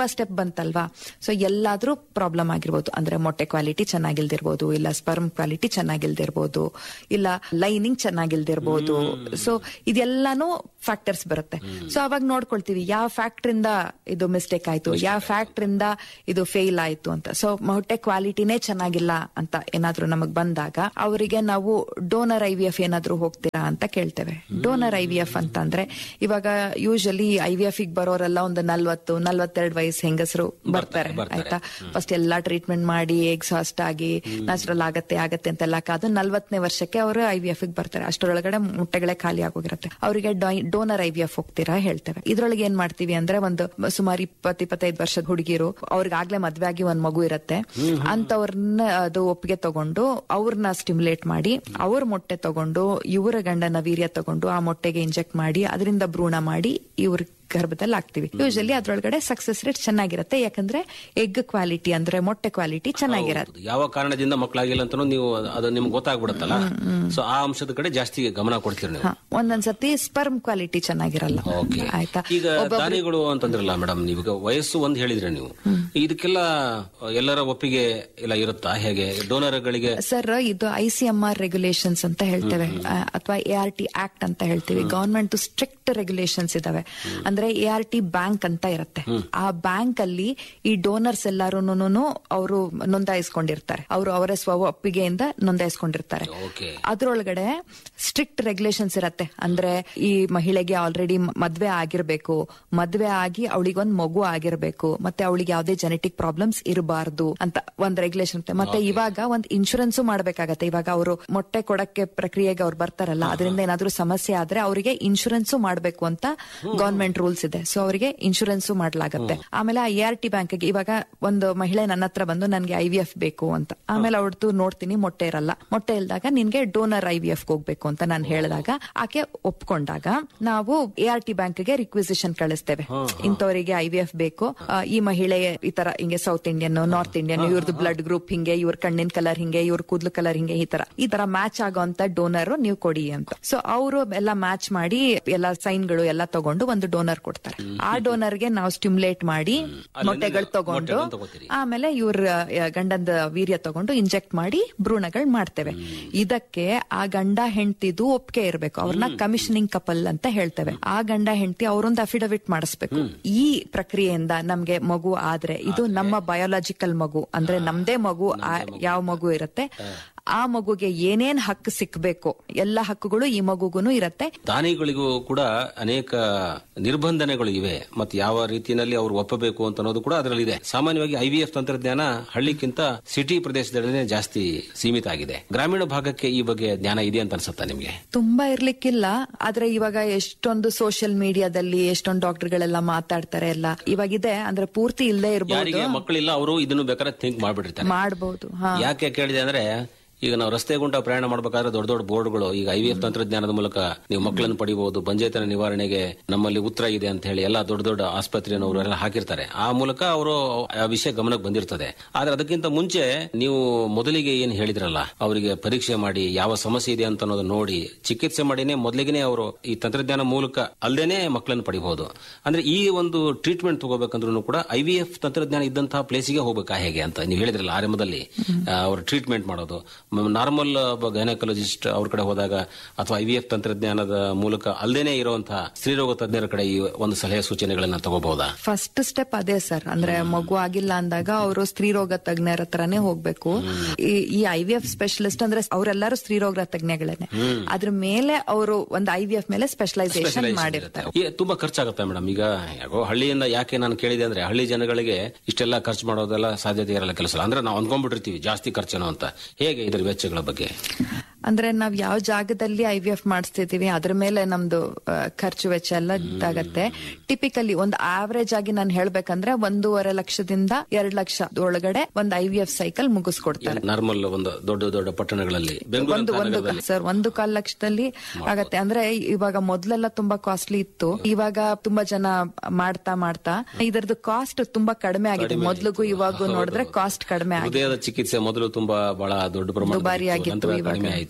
ತುಂಬಾ ಸ್ಟೆಪ್ ಬಂತಲ್ವಾ. ಸೊ ಎಲ್ಲಾದ್ರೂ ಪ್ರಾಬ್ಲಮ್ ಆಗಿರ್ಬೋದು, ಅಂದ್ರೆ ಮೊಟ್ಟೆ ಕ್ವಾಲಿಟಿ ಚೆನ್ನಾಗಿಲ್ದಿರ್ಬೋದು, ಇಲ್ಲ ಸ್ಪರ್ಮ್ ಕ್ವಾಲಿಟಿ ಚೆನ್ನಾಗಿಲ್ದಿರ್ಬೋದು, ಇಲ್ಲ ಲೈನಿಂಗ್ ಚೆನ್ನಾಗಿಲ್ದಿರ್ಬೋದು. ಸೊ ಇದೆಲ್ಲಾನು ಫ್ಯಾಕ್ಟರ್ಸ್ ಬರುತ್ತೆ. ಸೊ ಅವಾಗ ನೋಡ್ಕೊಳ್ತೀವಿ ಯಾವ ಫ್ಯಾಕ್ಟ್ರಿಂದ ಇದು ಮಿಸ್ಟೇಕ್ ಆಯ್ತು, ಯಾವ ಫ್ಯಾಕ್ಟ್ರಿಂದ ಇದು ಫೇಲ್ ಆಯ್ತು ಅಂತ. ಸೊ ಮೊಟ್ಟೆ ಕ್ವಾಲಿಟಿನೇ ಚೆನ್ನಾಗಿಲ್ಲ ಅಂತ ಏನಾದ್ರೂ ನಮಗ್ ಬಂದಾಗ ಅವರಿಗೆ ನಾವು ಡೋನರ್ ಐ ವಿ ಎಫ್ ಏನಾದ್ರೂ ಹೋಗ್ತೀರಾ ಅಂತ ಕೇಳ್ತೇವೆ. ಡೋನರ್ ಐ ವಿ ಎಫ್ ಅಂತ ಅಂದ್ರೆ ಇವಾಗ ಯೂಶಲಿ ಐ ವಿ ಎಫ್ ಗೆ ಬರೋರೆಲ್ಲ ಒಂದು ನಲ್ವತ್ತು ನಲ್ವತ್ತೆರಡು ವಯಸ್ಸು ಹೆಂಗಸರು ಬರ್ತಾರೆ ಆಯ್ತಾ. ಫಸ್ಟ್ ಎಲ್ಲಾ ಟ್ರೀಟ್ಮೆಂಟ್ ಮಾಡಿ ಎಕ್ಸಾಸ್ಟ್ ಆಗಿ ನ್ಯಾಚುರಲ್ ಆಗತ್ತೆ ಆಗತ್ತೆ ಅಂತೆಲ್ಲ ಕಾದು ನಲ್ವತ್ತನೇ ವರ್ಷಕ್ಕೆ ಅವರು ಐ ವಿ ಎಫ್ ಗೆ ಬರ್ತಾರೆ. ಅಷ್ಟರೊಳಗಡೆ ಮುಟ್ಟೆಗಳೇ ಖಾಲಿ ಆಗೋಗಿರುತ್ತೆ. ಅವರಿಗೆ ಡೋನರ್ ಐ ವಿ ಎಫ್ ಹೋಗ್ತೀರಾ ಹೇಳ್ತೇವೆ. ಇದ್ರೊಳಗೆ ಏನ್ ಮಾಡ್ತೀವಿ ಅಂದ್ರೆ ಒಂದು ಸುಮಾರು ಇಪ್ಪತ್ ಇಪ್ಪತ್ತೈದು ವರ್ಷದ ಹುಡುಗಿರು, ಅವ್ರಿಗೆ ಆಗ್ಲೇ ಮದ್ವೆ ಆಗಿ ಒಂದ್ ಮಗು ಇರತ್ತೆ, ಅಂತವ್ರನ್ನ ಅದು ಒಪ್ಪಿಗೆ ತಗೊಂಡು ಅವ್ರನ್ನ ಸ್ಟಿಮ್ಯುಲೇಟ್ ಮಾಡಿ ಅವ್ರ ಮೊಟ್ಟೆ ತಗೊಂಡು ಇವರ ಗಂಡನ ವೀರ್ಯ ತಗೊಂಡು ಆ ಮೊಟ್ಟೆಗೆ ಇಂಜೆಕ್ಟ್ ಮಾಡಿ ಅದರಿಂದ ಭ್ರೂಣ ಮಾಡಿ ಇವ್ರ ಗರ್ಭದಲ್ಲಿ ಹಾಕ್ತಿವಿ. ಯೂಶಲಿ ಅದ್ರೊಳಗಡೆ ಸಕ್ಸಸ್ ರೇಟ್ ಚೆನ್ನಾಗಿರುತ್ತೆ, ಯಾಕಂದ್ರೆ ಎಗ್ ಕ್ವಾಲಿಟಿ ಅಂದ್ರೆ ಮೊಟ್ಟೆ ಕ್ವಾಲಿಟಿ ಚೆನ್ನಾಗಿರತ್ತೆ. ಯಾವ ಕಾರಣದಿಂದ ಮಕ್ಕಳಾಗಿಲ್ಲ ಅಂತ ನೀವು ಅದು ನಿಮ್ಗೆ ಗೊತ್ತಾಗ್ಬಿಡುತ್ತಲ್ಲ, ಸೊ ಆ ಅಂಶದ ಕಡೆ ಜಾಸ್ತಿ ಗಮನ ಕೊಡ್ತೀರಿ ನೀವು. ಒಂದೊಂದ್ಸತಿ ಸ್ಪರ್ಮ್ ಕ್ವಾಲಿಟಿ ಚೆನ್ನಾಗಿರಲ್ಲ ಆಯ್ತಾ. ಈಗ ದಾನಿಗಳು ಅಂತಂದ್ರಲ್ಲ ಮೇಡಮ್, ನೀವೀಗ ವಯಸ್ಸು ಒಂದ್ ಹೇಳಿದ್ರೆ ನೀವು ಇದಕ್ಕೆಲ್ಲ ಎಲ್ಲರ ಒಪ್ಪಿಗೆ ಎಲ್ಲ ಇರುತ್ತಾ ಹೇಗೆ ಡೋನರ್ಗಳಿಗೆ? ಸರ್, ಇದು I C M R regulations ಅಂತ ಹೇಳ್ತೇವೆ, ಅಥವಾ ಎ ಆರ್ ಟಿ ಆಕ್ಟ್ ಅಂತ ಹೇಳ್ತೀವಿ. ಗವರ್ಮೆಂಟ್ ಸ್ಟ್ರಿಕ್ಟ್ ರೆಗ್ಯುಲೇಷನ್ಸ್ ಇದಾವೆ. ಅಂದ್ರೆ ಎ ಆರ್ ಟಿ ಬ್ಯಾಂಕ್ ಅಂತ ಇರುತ್ತೆ. ಆ ಬ್ಯಾಂಕ್ ಅಲ್ಲಿ ಈ ಡೋನರ್ಸ್ ಎಲ್ಲಾರು ಅವರು ನೋಂದಾಯಿಸ್ಕೊಂಡಿರ್ತಾರೆ. ಅವರು ಅವರ ಸ್ವ ಒಪ್ಪಿಗೆಯಿಂದ ನೋಂದಾಯಿಸ್ಕೊಂಡಿರ್ತಾರೆ. ಅದ್ರೊಳಗಡೆ ಸ್ಟ್ರಿಕ್ಟ್ ರೆಗ್ಯುಲೇಷನ್ಸ್ ಇರತ್ತೆ. ಅಂದ್ರೆ ಈ ಮಹಿಳೆಗೆ ಆಲ್ರೆಡಿ ಮದ್ವೆ ಆಗಿರ್ಬೇಕು, ಮದ್ವೆ ಆಗಿ ಅವಳಿಗೊಂದ್ ಮಗು ಆಗಿರ್ಬೇಕು, ಮತ್ತೆ ಅವಳಿಗೆ ಯಾವ್ದೇ ಜೆನೆಟಿಕ್ ಪ್ರಾಬ್ಲಮ್ಸ್ ಇರಬಾರ್ದು ಅಂತ ಒಂದ್ ರೆಗ್ಯುಲೇಷನ್ ಇರುತ್ತೆ. ಮತ್ತೆ ಇವಾಗ ಒಂದ್ ಇನ್ಶೂರೆನ್ಸ್ ಮಾಡ್ಬೇಕಾಗತ್ತೆ. ಇವಾಗ ಅವರು ಮೊಟ್ಟೆ ಕೊಡಕ್ಕೆ ಪ್ರಕ್ರಿಯೆಗೆ ಅವ್ರು ಬರ್ತಾರಲ್ಲ, ಅದರಿಂದ ಏನಾದ್ರೂ ಸಮಸ್ಯೆ ಆದ್ರೆ ಅವರಿಗೆ ಇನ್ಶೂರೆನ್ಸ್ ಮಾಡ್ಬೇಕು ಅಂತ ಗವರ್ಮೆಂಟ್ ರೂಲ್ಸ್ ಇದೆ. ಸೊ ಅವರಿಗೆ ಇನ್ಶೂರೆನ್ಸ್ ಮಾಡ್ಲಾಗತ್ತೆ. ಆಮೇಲೆ ಆ ಎ ಆರ್ ಟಿ ಬ್ಯಾಂಕ್ ಗೆ ಇವಾಗ ಒಂದು ಮಹಿಳೆ ನನ್ನ ಹತ್ರ ಬಂದು ನನ್ಗೆ ಐ ವಿ ಎಫ್ ಬೇಕು ಅಂತ, ಆಮೇಲೆ ಅವಳದು ನೋಡ್ತೀನಿ ಮೊಟ್ಟೆ ಇರಲ್ಲ, ಮೊಟ್ಟೆ ಇಲ್ದಾಗ ನಿನ್ಗೆ ಡೋನರ್ ಐ ವಿ ಎಫ್ ಹೋಗ್ಬೇಕು ಅಂತ ನಾನು ಹೇಳಿದಾಗ ಆಕೆ ಒಪ್ಕೊಂಡಾಗ ನಾವು ಎ ಆರ್ ಟಿ ಬ್ಯಾಂಕ್ ಗೆ ರಿಕ್ವಿಸಿಷನ್ ಕಳಿಸ್ತೇವೆ. ಇಂಥವರಿಗೆ ಐ ವಿ ಎಫ್ ಬೇಕು, ಈ ಮಹಿಳೆ ಈ ತರ ಹಿಂಗೆ ಸೌತ್ ಇಂಡಿಯನ್, ನಾರ್ತ್ ಇಂಡಿಯನ್, ಇವ್ರದ್ದು ಬ್ಲಡ್ ಗ್ರೂಪ್ ಹಿಂಗೆ, ಇವ್ರ ಕಣ್ಣಿನ ಕಲರ್ ಹಿಂಗೆ, ಇವ್ರ ಕೂದಲು ಕಲರ್ ಹಿಂಗೆ, ಈ ತರ ಈ ತರ ಮ್ಯಾಚ್ ಆಗೋಂತ ಡೋನರ್ ನೀವು ಕೊಡಿ ಅಂತ. ಸೊ ಅವರು ಎಲ್ಲ ಮ್ಯಾಚ್ ಮಾಡಿ ಎಲ್ಲ ಸೈನ್ಗಳು ಎಲ್ಲ ತಗೊಂಡು ಒಂದು ಡೋನರ್ ಕೊಡ್ತಾರೆ. ಆ ಡೋನರ್ಗೆ ನಾವು ಸ್ಟಿಮ್ಯುಲೇಟ್ ಮಾಡಿ ಮೊಟ್ಟೆಗಳು ತಗೊಂಡು ಆಮೇಲೆ ಇವ್ರ ಗಂಡದ ವೀರ್ಯ ತಗೊಂಡು ಇಂಜೆಕ್ಟ್ ಮಾಡಿ ಭ್ರೂಣಗಳು ಮಾಡ್ತೇವೆ. ಇದಕ್ಕೆ ಆ ಗಂಡ ಹೆಂಡತಿದು ಒಪ್ಪಿಗೆ ಇರಬೇಕು. ಅವ್ರನ್ನ ಕಮಿಷನಿಂಗ್ ಕಪಲ್ ಅಂತ ಹೇಳ್ತೇವೆ. ಆ ಗಂಡ ಹೆಂಡತಿ ಅವರೊಂದು ಅಫಿಡವಿಟ್ ಮಾಡಿಸ್ಬೇಕು. ಈ ಪ್ರಕ್ರಿಯೆಯಿಂದ ನಮ್ಗೆ ಮಗು ಆದ್ರೆ ಇದು ನಮ್ಮ ಬಯೋಲಾಜಿಕಲ್ ಮಗು, ಅಂದ್ರೆ ನಮ್ದೇ ಮಗು. ಯಾವ ಮಗು ಇರುತ್ತೆ ಆ ಮಗುಗೆ ಏನೇನ್ ಹಕ್ಕು ಸಿಕ್ಬೇಕು ಎಲ್ಲ ಹಕ್ಕುಗಳು ಈ ಮಗುಗೂ ಇರತ್ತೆ. ದಾನಿಗಳಿಗೂ ಕೂಡ ಅನೇಕ ನಿರ್ಬಂಧನೆಗಳು ಇವೆ, ಮತ್ತೆ ಯಾವ ರೀತಿಯಲ್ಲಿ ಅವ್ರು ಒಪ್ಪಬೇಕು ಅಂತ ಅನ್ನೋದು ಕೂಡ ಅದರಲ್ಲಿ ಇದೆ. ಸಾಮಾನ್ಯವಾಗಿ ಐ ವಿ ಎಫ್ ತಂತ್ರಜ್ಞಾನ ಹಳ್ಳಿಕ್ಕಿಂತ ಸಿಟಿ ಪ್ರದೇಶದಲ್ಲೇ ಜಾಸ್ತಿ ಸೀಮಿತ ಆಗಿದೆ. ಗ್ರಾಮೀಣ ಭಾಗಕ್ಕೆ ಈ ಬಗ್ಗೆ ಜ್ಞಾನ ಇದೆ ಅಂತ ಅನ್ಸುತ್ತಾ ನಿಮ್ಗೆ? ತುಂಬಾ ಇರ್ಲಿಕ್ಕಿಲ್ಲ, ಆದ್ರೆ ಇವಾಗ ಎಷ್ಟೊಂದು ಸೋಷಿಯಲ್ ಮೀಡಿಯಾದಲ್ಲಿ ಎಷ್ಟೊಂದು ಡಾಕ್ಟರ್ಗಳೆಲ್ಲ ಮಾತಾಡ್ತಾರೆ ಎಲ್ಲ ಇವಾಗಿದೆ. ಅಂದ್ರೆ ಪೂರ್ತಿ ಇಲ್ಲದೆ ಇರಬಹುದು, ಮಕ್ಕಳಿಲ್ಲ ಅವರು ಇದನ್ನು ಬೇಕಾದ್ರೆ ಥಿಂಕ್ ಮಾಡ್ಬಿಟ್ಟಿರ್ತಾರೆ. ಮಾಡಬಹುದು. ಯಾಕೆ ಕೇಳಿದೆ ಅಂದ್ರೆ ಈಗ ನಾವು ರಸ್ತೆ ಗುಂಟ ಪ್ರಯಾಣ ಮಾಡಬೇಕಾದ್ರೆ ದೊಡ್ಡ ದೊಡ್ಡ ಬೋರ್ಡ್ಗಳು ಈಗ ಐ ವಿ ಎಫ್ ತಂತ್ರಜ್ಞಾನದ ಮೂಲಕ ನೀವು ಮಕ್ಕಳನ್ನು ಪಡಿಬಹುದು, ಬಂಜೇತನ ನಿವಾರಣೆಗೆ ನಮ್ಮಲ್ಲಿ ಉತ್ತರ ಇದೆ ಅಂತ ಹೇಳಿ ಎಲ್ಲ ದೊಡ್ಡ ದೊಡ್ಡ ಆಸ್ಪತ್ರೆಯನ್ನು ಅವರೆಲ್ಲ ಹಾಕಿರ್ತಾರೆ. ಆ ಮೂಲಕ ಅವರು ಆ ವಿಷಯ ಗಮನಕ್ಕೆ ಬಂದಿರ್ತದೆ. ಆದ್ರೆ ಅದಕ್ಕಿಂತ ಮುಂಚೆ ನೀವು ಮೊದಲಿಗೆ ಏನ್ ಹೇಳಿದ್ರಲ್ಲ, ಅವರಿಗೆ ಪರೀಕ್ಷೆ ಮಾಡಿ ಯಾವ ಸಮಸ್ಯೆ ಇದೆ ಅಂತ ಅನ್ನೋದು ನೋಡಿ ಚಿಕಿತ್ಸೆ ಮಾಡಿನೇ ಮೊದಲಿಗೆ ಅವರು ಈ ತಂತ್ರಜ್ಞಾನ ಮೂಲಕ ಅಲ್ಲದೇನೆ ಮಕ್ಕಳನ್ನು ಪಡಿಬಹುದು. ಅಂದ್ರೆ ಈ ಒಂದು ಟ್ರೀಟ್ಮೆಂಟ್ ತಗೋಬೇಕಂದ್ರೂ ಕೂಡ ಐ ವಿ ಎಫ್ ತಂತ್ರಜ್ಞಾನ ಇದ್ದಂತಹ ಪ್ಲೇಸಿಗೆ ಹೋಗ್ಬೇಕಾ ಹೇಗೆ ಅಂತ ನೀವು ಹೇಳಿದ್ರಲ್ಲ ಆರಂಭದಲ್ಲಿ, ಅವ್ರ ಟ್ರೀಟ್ಮೆಂಟ್ ಮಾಡೋದು ನಾರ್ಮಲ್ ಗೈನಕಾಲಜಿಸ್ಟ್ ಅವ್ರ ಕಡೆ ಹೋದಾಗ ಅಥವಾ ಐ ವಿ ಎಫ್ ತಂತ್ರಜ್ಞಾನದ ಮೂಲಕ ಅಲ್ಲದೇನೆ ಇರುವಂತಹ ಸ್ತ್ರೀರೋಗ ತಜ್ಞರ ಕಡೆ ಈ ಒಂದು ಸಲಹೆ ಸೂಚನೆಗಳನ್ನ ತಗೋಬಹುದಾ? ಫಸ್ಟ್ ಸ್ಟೆಪ್ ಅದೇ ಸರ್. ಅಂದ್ರೆ ಮಗು ಆಗಿಲ್ಲ ಅಂದಾಗ ಅವರು ಸ್ತ್ರೀರೋಗ ತಜ್ಞರ ಹತ್ರನೇ ಹೋಗ್ಬೇಕು. ಈ ಐ ವಿ ಎಫ್ ಸ್ಪೆಷಲಿಸ್ಟ್ ಅಂದ್ರೆ ಅವರೆಲ್ಲರೂ ಸ್ತ್ರೀರೋಗ ತಜ್ಞಗಳೇನೆ. ಅದ್ರ ಮೇಲೆ ಅವರು ಒಂದು ಐ ವಿ ಎಫ್ ಮೇಲೆ ಸ್ಪೆಷಲೈಸೇಷನ್ ಮಾಡಿರ್ತಾರೆ. ತುಂಬಾ ಖರ್ಚಾಗುತ್ತೆ ಮೇಡಮ್. ಈಗ ಯಾಕೋ ಹಳ್ಳಿಯಿಂದ ಯಾಕೆ ನಾನು ಕೇಳಿದೆ ಅಂದ್ರೆ ಹಳ್ಳಿ ಜನಗಳಿಗೆ ಇಷ್ಟೆಲ್ಲ ಖರ್ಚು ಮಾಡೋದೆಲ್ಲ ಸಾಧ್ಯತೆ ಇರಲ್ಲ ಕೆಲಸ. ಅಂದ್ರೆ ನಾವು ಅಂದ್ಕೊಂಡ್ಬಿಟ್ಟಿರ್ತೀವಿ ಜಾಸ್ತಿ ಖರ್ಚೇನೋ ಅಂತ. ಹೇಗೆ ಇದರ ವೆಚ್ಚಗಳ ಬಗ್ಗೆ? ಅಂದ್ರೆ ನಾವ್ ಯಾವ ಜಾಗದಲ್ಲಿ ಐ ವಿ ಎಫ್ ಮಾಡಿಸ್ತಿದೀವಿ ಅದ್ರ ಮೇಲೆ ನಮ್ದು ಖರ್ಚು ವೆಚ್ಚ ಎಲ್ಲ ಇದಾಗತ್ತೆ. ಟಿಪಿಕಲಿ ಒಂದು ಆವರೇಜ್ ಆಗಿ ನಾನು ಹೇಳ್ಬೇಕಂದ್ರೆ ಒಂದೂವರೆ ಲಕ್ಷದಿಂದ ಎರಡ್ ಲಕ್ಷ ಒಳಗಡೆ ಒಂದು I V F cycle ಮುಗಿಸ್ಕೊಡ್ತಾರೆ. Normal ಒಂದು ದೊಡ್ಡ ದೊಡ್ಡ ಪಟ್ಟಣಗಳಲ್ಲಿ ಒಂದು ಒಂದು ಸರ್ ಒಂದು ಕಾಲ್ ಲಕ್ಷದಲ್ಲಿ ಆಗತ್ತೆ. ಅಂದ್ರೆ ಇವಾಗ ಮೊದ್ಲೆಲ್ಲ ತುಂಬಾ ಕಾಸ್ಟ್ಲಿ ಇತ್ತು, ಇವಾಗ ತುಂಬಾ ಜನ ಮಾಡ್ತಾ ಮಾಡ್ತಾ ಇದರದ್ದು ಕಾಸ್ಟ್ ತುಂಬಾ ಕಡಿಮೆ ಆಗಿದೆ. ಮೊದ್ಲಿಗೂ ಇವಾಗ ನೋಡಿದ್ರೆ ಕಾಸ್ಟ್ ಕಡಿಮೆ ಆಗಿದೆ. ಚಿಕಿತ್ಸೆ ಮೊದಲು ತುಂಬಾ ಬಹಳ ದೊಡ್ಡ ಪ್ರಮಾಣ ದುಬಾರಿ ಆಗಿತ್ತು, ಕಡಿಮೆ ಆಯ್ತು.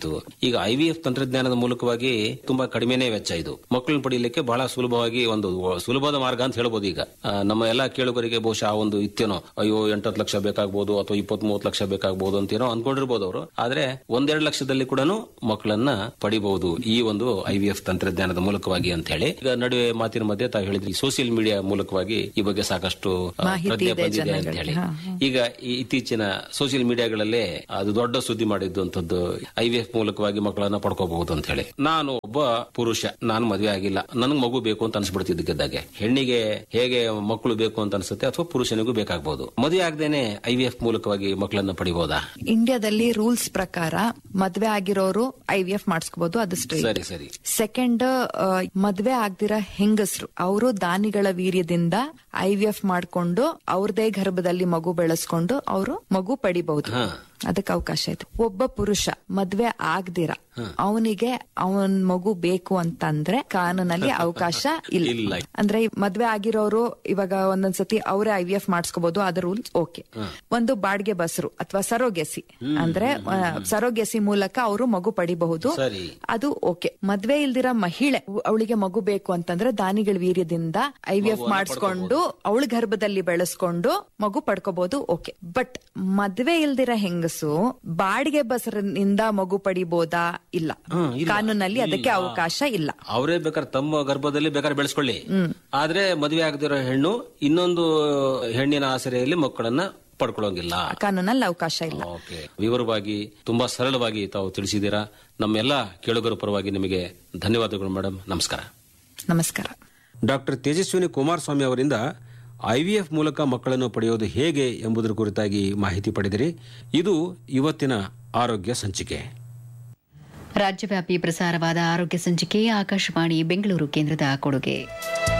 ಇತ್ತು. ಈಗ ಐ ವಿ ಎಫ್ ತಂತ್ರಜ್ಞಾನದ ಮೂಲಕವಾಗಿ ತುಂಬಾ ಕಡಿಮೆನೇ ವೆಚ್ಚ. ಇದು ಮಕ್ಕಳನ್ನು ಪಡೆಯಲಿಕ್ಕೆ ಬಹಳ ಸುಲಭವಾಗಿ ಒಂದು ಸುಲಭದ ಮಾರ್ಗ ಅಂತ ಹೇಳ್ಬೋದು. ಈಗ ಆ, ನಮ್ಮ ಎಲ್ಲಾ ಕೇಳುಗರಿಗೆ ಬಹುಶಃ ಆ ಒಂದು ಇತ್ತೇನೋ, ಅಯ್ಯೋ ಎಂಟತ್ತು ಲಕ್ಷ ಬೇಕಾಗಬಹುದು ಅಥವಾ ಇಪ್ಪತ್ ಮೂವತ್ತು ಲಕ್ಷ ಬೇಕಾಗಬಹುದು ಅಂತೇನೋ ಅನ್ಕೊಂಡಿರ್ಬೋದು ಅವರು. ಆದ್ರೆ ಒಂದೆರಡು ಲಕ್ಷದಲ್ಲಿ ಕೂಡ ಮಕ್ಕಳನ್ನ ಪಡಿಬಹುದು ಈ ಒಂದು ಐ ವಿ ಎಫ್ ತಂತ್ರಜ್ಞಾನದ ಮೂಲಕವಾಗಿ ಅಂತ ಹೇಳಿ. ಈಗ ನಡುವೆ ಮಾತಿನ ಮಧ್ಯೆ ತಾವು ಹೇಳಿದ್ರಿ ಸೋಷಿಯಲ್ ಮೀಡಿಯಾ ಮೂಲಕವಾಗಿ ಈ ಬಗ್ಗೆ ಸಾಕಷ್ಟು ಆ, ಮಾಹಿತಿ ಪ್ರಜ್ಞೆ ಇದೆ ಬಂದಿದೆ ಅಂತ ಜನಗಳಿಗೆ. ಹೇಳಿ. ಹಾ, ಈಗ ಈ ಇತ್ತೀಚಿನ ಸೋಷಿಯಲ್ ಮೀಡಿಯಾಗಳಲ್ಲೇ ಅದು ದೊಡ್ಡ ಸುದ್ದಿ ಮಾಡಿದ್ದು ಅಂತದ್ದು ಐ ವಿ ಎಫ್ ಮೂಲಕವಾಗಿ ಮಕ್ಕಳನ್ನ ಪಡ್ಕೋಬಹುದು ಅಂತ ಹೇಳಿ. ನಾನು ಒಬ್ಬ ಪುರುಷ, ನಾನು ಮದುವೆ ಆಗಿಲ್ಲ, ನನ್ಗೆ ಮಗು ಬೇಕು ಅಂತ ಅನ್ಸ್ಬಿಡ್ತಿದ್ದಕ್ಕಿದ್ದಾಗೆ. ಹೆಣ್ಣಿಗೆ ಹೇಗೆ ಮಕ್ಕಳು ಬೇಕು ಅಂತ ಅನ್ಸುತ್ತೆ ಅಥವಾ ಪುರುಷನಿಗೂ ಬೇಕಾಗಬಹುದು. ಮದುವೆ ಆಗದೇನೆ ಐ ವಿ ಎಫ್ ಮೂಲಕವಾಗಿ ಮಕ್ಕಳನ್ನ ಪಡಿಬಹುದಾ? ಇಂಡಿಯಾದಲ್ಲಿ ರೂಲ್ಸ್ ಪ್ರಕಾರ ಮದ್ವೆ ಆಗಿರೋರು ಐ ವಿ ಎಫ್ ಮಾಡಿಸ್ಕೋಬಹುದು, ಅದು ಸ್ಟ್ರೈಟ್. ಸರಿ ಸರಿ ಸೆಕೆಂಡ್, ಮದ್ವೆ ಆಗ್ದಿರ ಹೆಂಗಸರು ಅವರು ದಾನಿಗಳ ವೀರ್ಯದಿಂದ ಐ ವಿ ಎಫ್ ಮಾಡ್ಕೊಂಡು ಅವ್ರದೇ ಗರ್ಭದಲ್ಲಿ ಮಗು ಬೆಳೆಸ್ಕೊಂಡು ಅವರು ಮಗು ಪಡಿಬಹುದು, ಅದಕ್ಕೆ ಅವಕಾಶ ಇದೆ. ಒಬ್ಬ ಪುರುಷ ಮದ್ವೆ ಆಗ್ದಿರ ಅವನಿಗೆ ಅವನ್ ಮಗು ಬೇಕು ಅಂತಂದ್ರೆ ಕಾನೂನಲ್ಲಿ ಅವಕಾಶ ಇಲ್ಲ. ಅಂದ್ರೆ ಮದ್ವೆ ಆಗಿರೋರು ಇವಾಗ ಒಂದೊಂದ್ಸತಿ ಅವರೇ ಐ ವಿ ಎಫ್ ಮಾಡಿಸ್ಕೋಬಹುದು, ಅದ ರೂಲ್ಸ್ ಓಕೆ. ಒಂದು ಬಾಡಿಗೆ ಬಸರು ಅಥವಾ ಸರೋಗೆಸಿ ಅಂದ್ರೆ ಸರೋಗೆಸಿ ಮೂಲಕ ಅವರು ಮಗು ಪಡಿಬಹುದು, ಅದು ಓಕೆ. ಮದ್ವೆ ಇಲ್ದಿರ ಮಹಿಳೆ ಅವಳಿಗೆ ಮಗು ಬೇಕು ಅಂತಂದ್ರೆ ದಾನಿಗಳ ವೀರ್ಯದಿಂದ ಐ ವಿ ಎಫ್ ಮಾಡಿಸ್ಕೊಂಡು ಅವಳ ಗರ್ಭದಲ್ಲಿ ಬೆಳೆಸ್ಕೊಂಡು ಮಗು ಪಡ್ಕೋಬಹುದು, ಓಕೆ. ಬಟ್ ಮದ್ವೆ ಇಲ್ದಿರ ಹೆಂಗಸು ಬಾಡಿಗೆ ಬಸರಿನಿಂದ ಮಗು ಪಡಿಬಹುದಾ? ಇಲ್ಲ, ಕಾನೂನಲ್ಲಿ ಅದಕ್ಕೆ ಅವಕಾಶ ಇಲ್ಲ. ಅವರೇ ಬೇಕಾದ್ರೆ ತಮ್ಮ ಗರ್ಭದಲ್ಲಿ ಬೇಕಾದ್ರೆ ಬೆಳೆಸ್ಕೊಳ್ಳಿ, ಆದ್ರೆ ಮದುವೆ ಆಗದಿರೋ ಹೆಣ್ಣು ಇನ್ನೊಂದು ಹೆಣ್ಣಿನ ಆಸರೆಯಲ್ಲಿ ಮಕ್ಕಳನ್ನ ಪಡ್ಕೊಳ್ಳೋಂಗಿಲ್ಲ, ಕಾನೂನಲ್ಲಿ ಅವಕಾಶ ಇಲ್ಲ. ಓಕೆ, ವಿವರವಾಗಿ ತುಂಬಾ ಸರಳವಾಗಿ ತಾವು ತಿಳಿಸಿದ್ದೀರಾ. ನಮ್ಮೆಲ್ಲ ಕೇಳುಗರ ಪರವಾಗಿ ನಿಮಗೆ ಧನ್ಯವಾದಗಳು ಮೇಡಮ್. ನಮಸ್ಕಾರ. ನಮಸ್ಕಾರ. ಡಾಕ್ಟರ್ ತೇಜಸ್ವಿನಿ ಕುಮಾರಸ್ವಾಮಿ ಅವರಿಂದ ಐ ವಿ ಎಫ್ ಮೂಲಕ ಮಕ್ಕಳನ್ನು ಪಡೆಯೋದು ಹೇಗೆ ಎಂಬುದರ ಕುರಿತಾಗಿ ಮಾಹಿತಿ ಪಡೆದಿರಿ. ಇದು ಇವತ್ತಿನ ಆರೋಗ್ಯ ಸಂಚಿಕೆ. ರಾಜ್ಯವ್ಯಾಪಿ ಪ್ರಸಾರವಾದ ಆರೋಗ್ಯ ಸಂಚಿಕೆ ಆಕಾಶವಾಣಿ ಬೆಂಗಳೂರು ಕೇಂದ್ರದ ಕೊಡುಗೆ.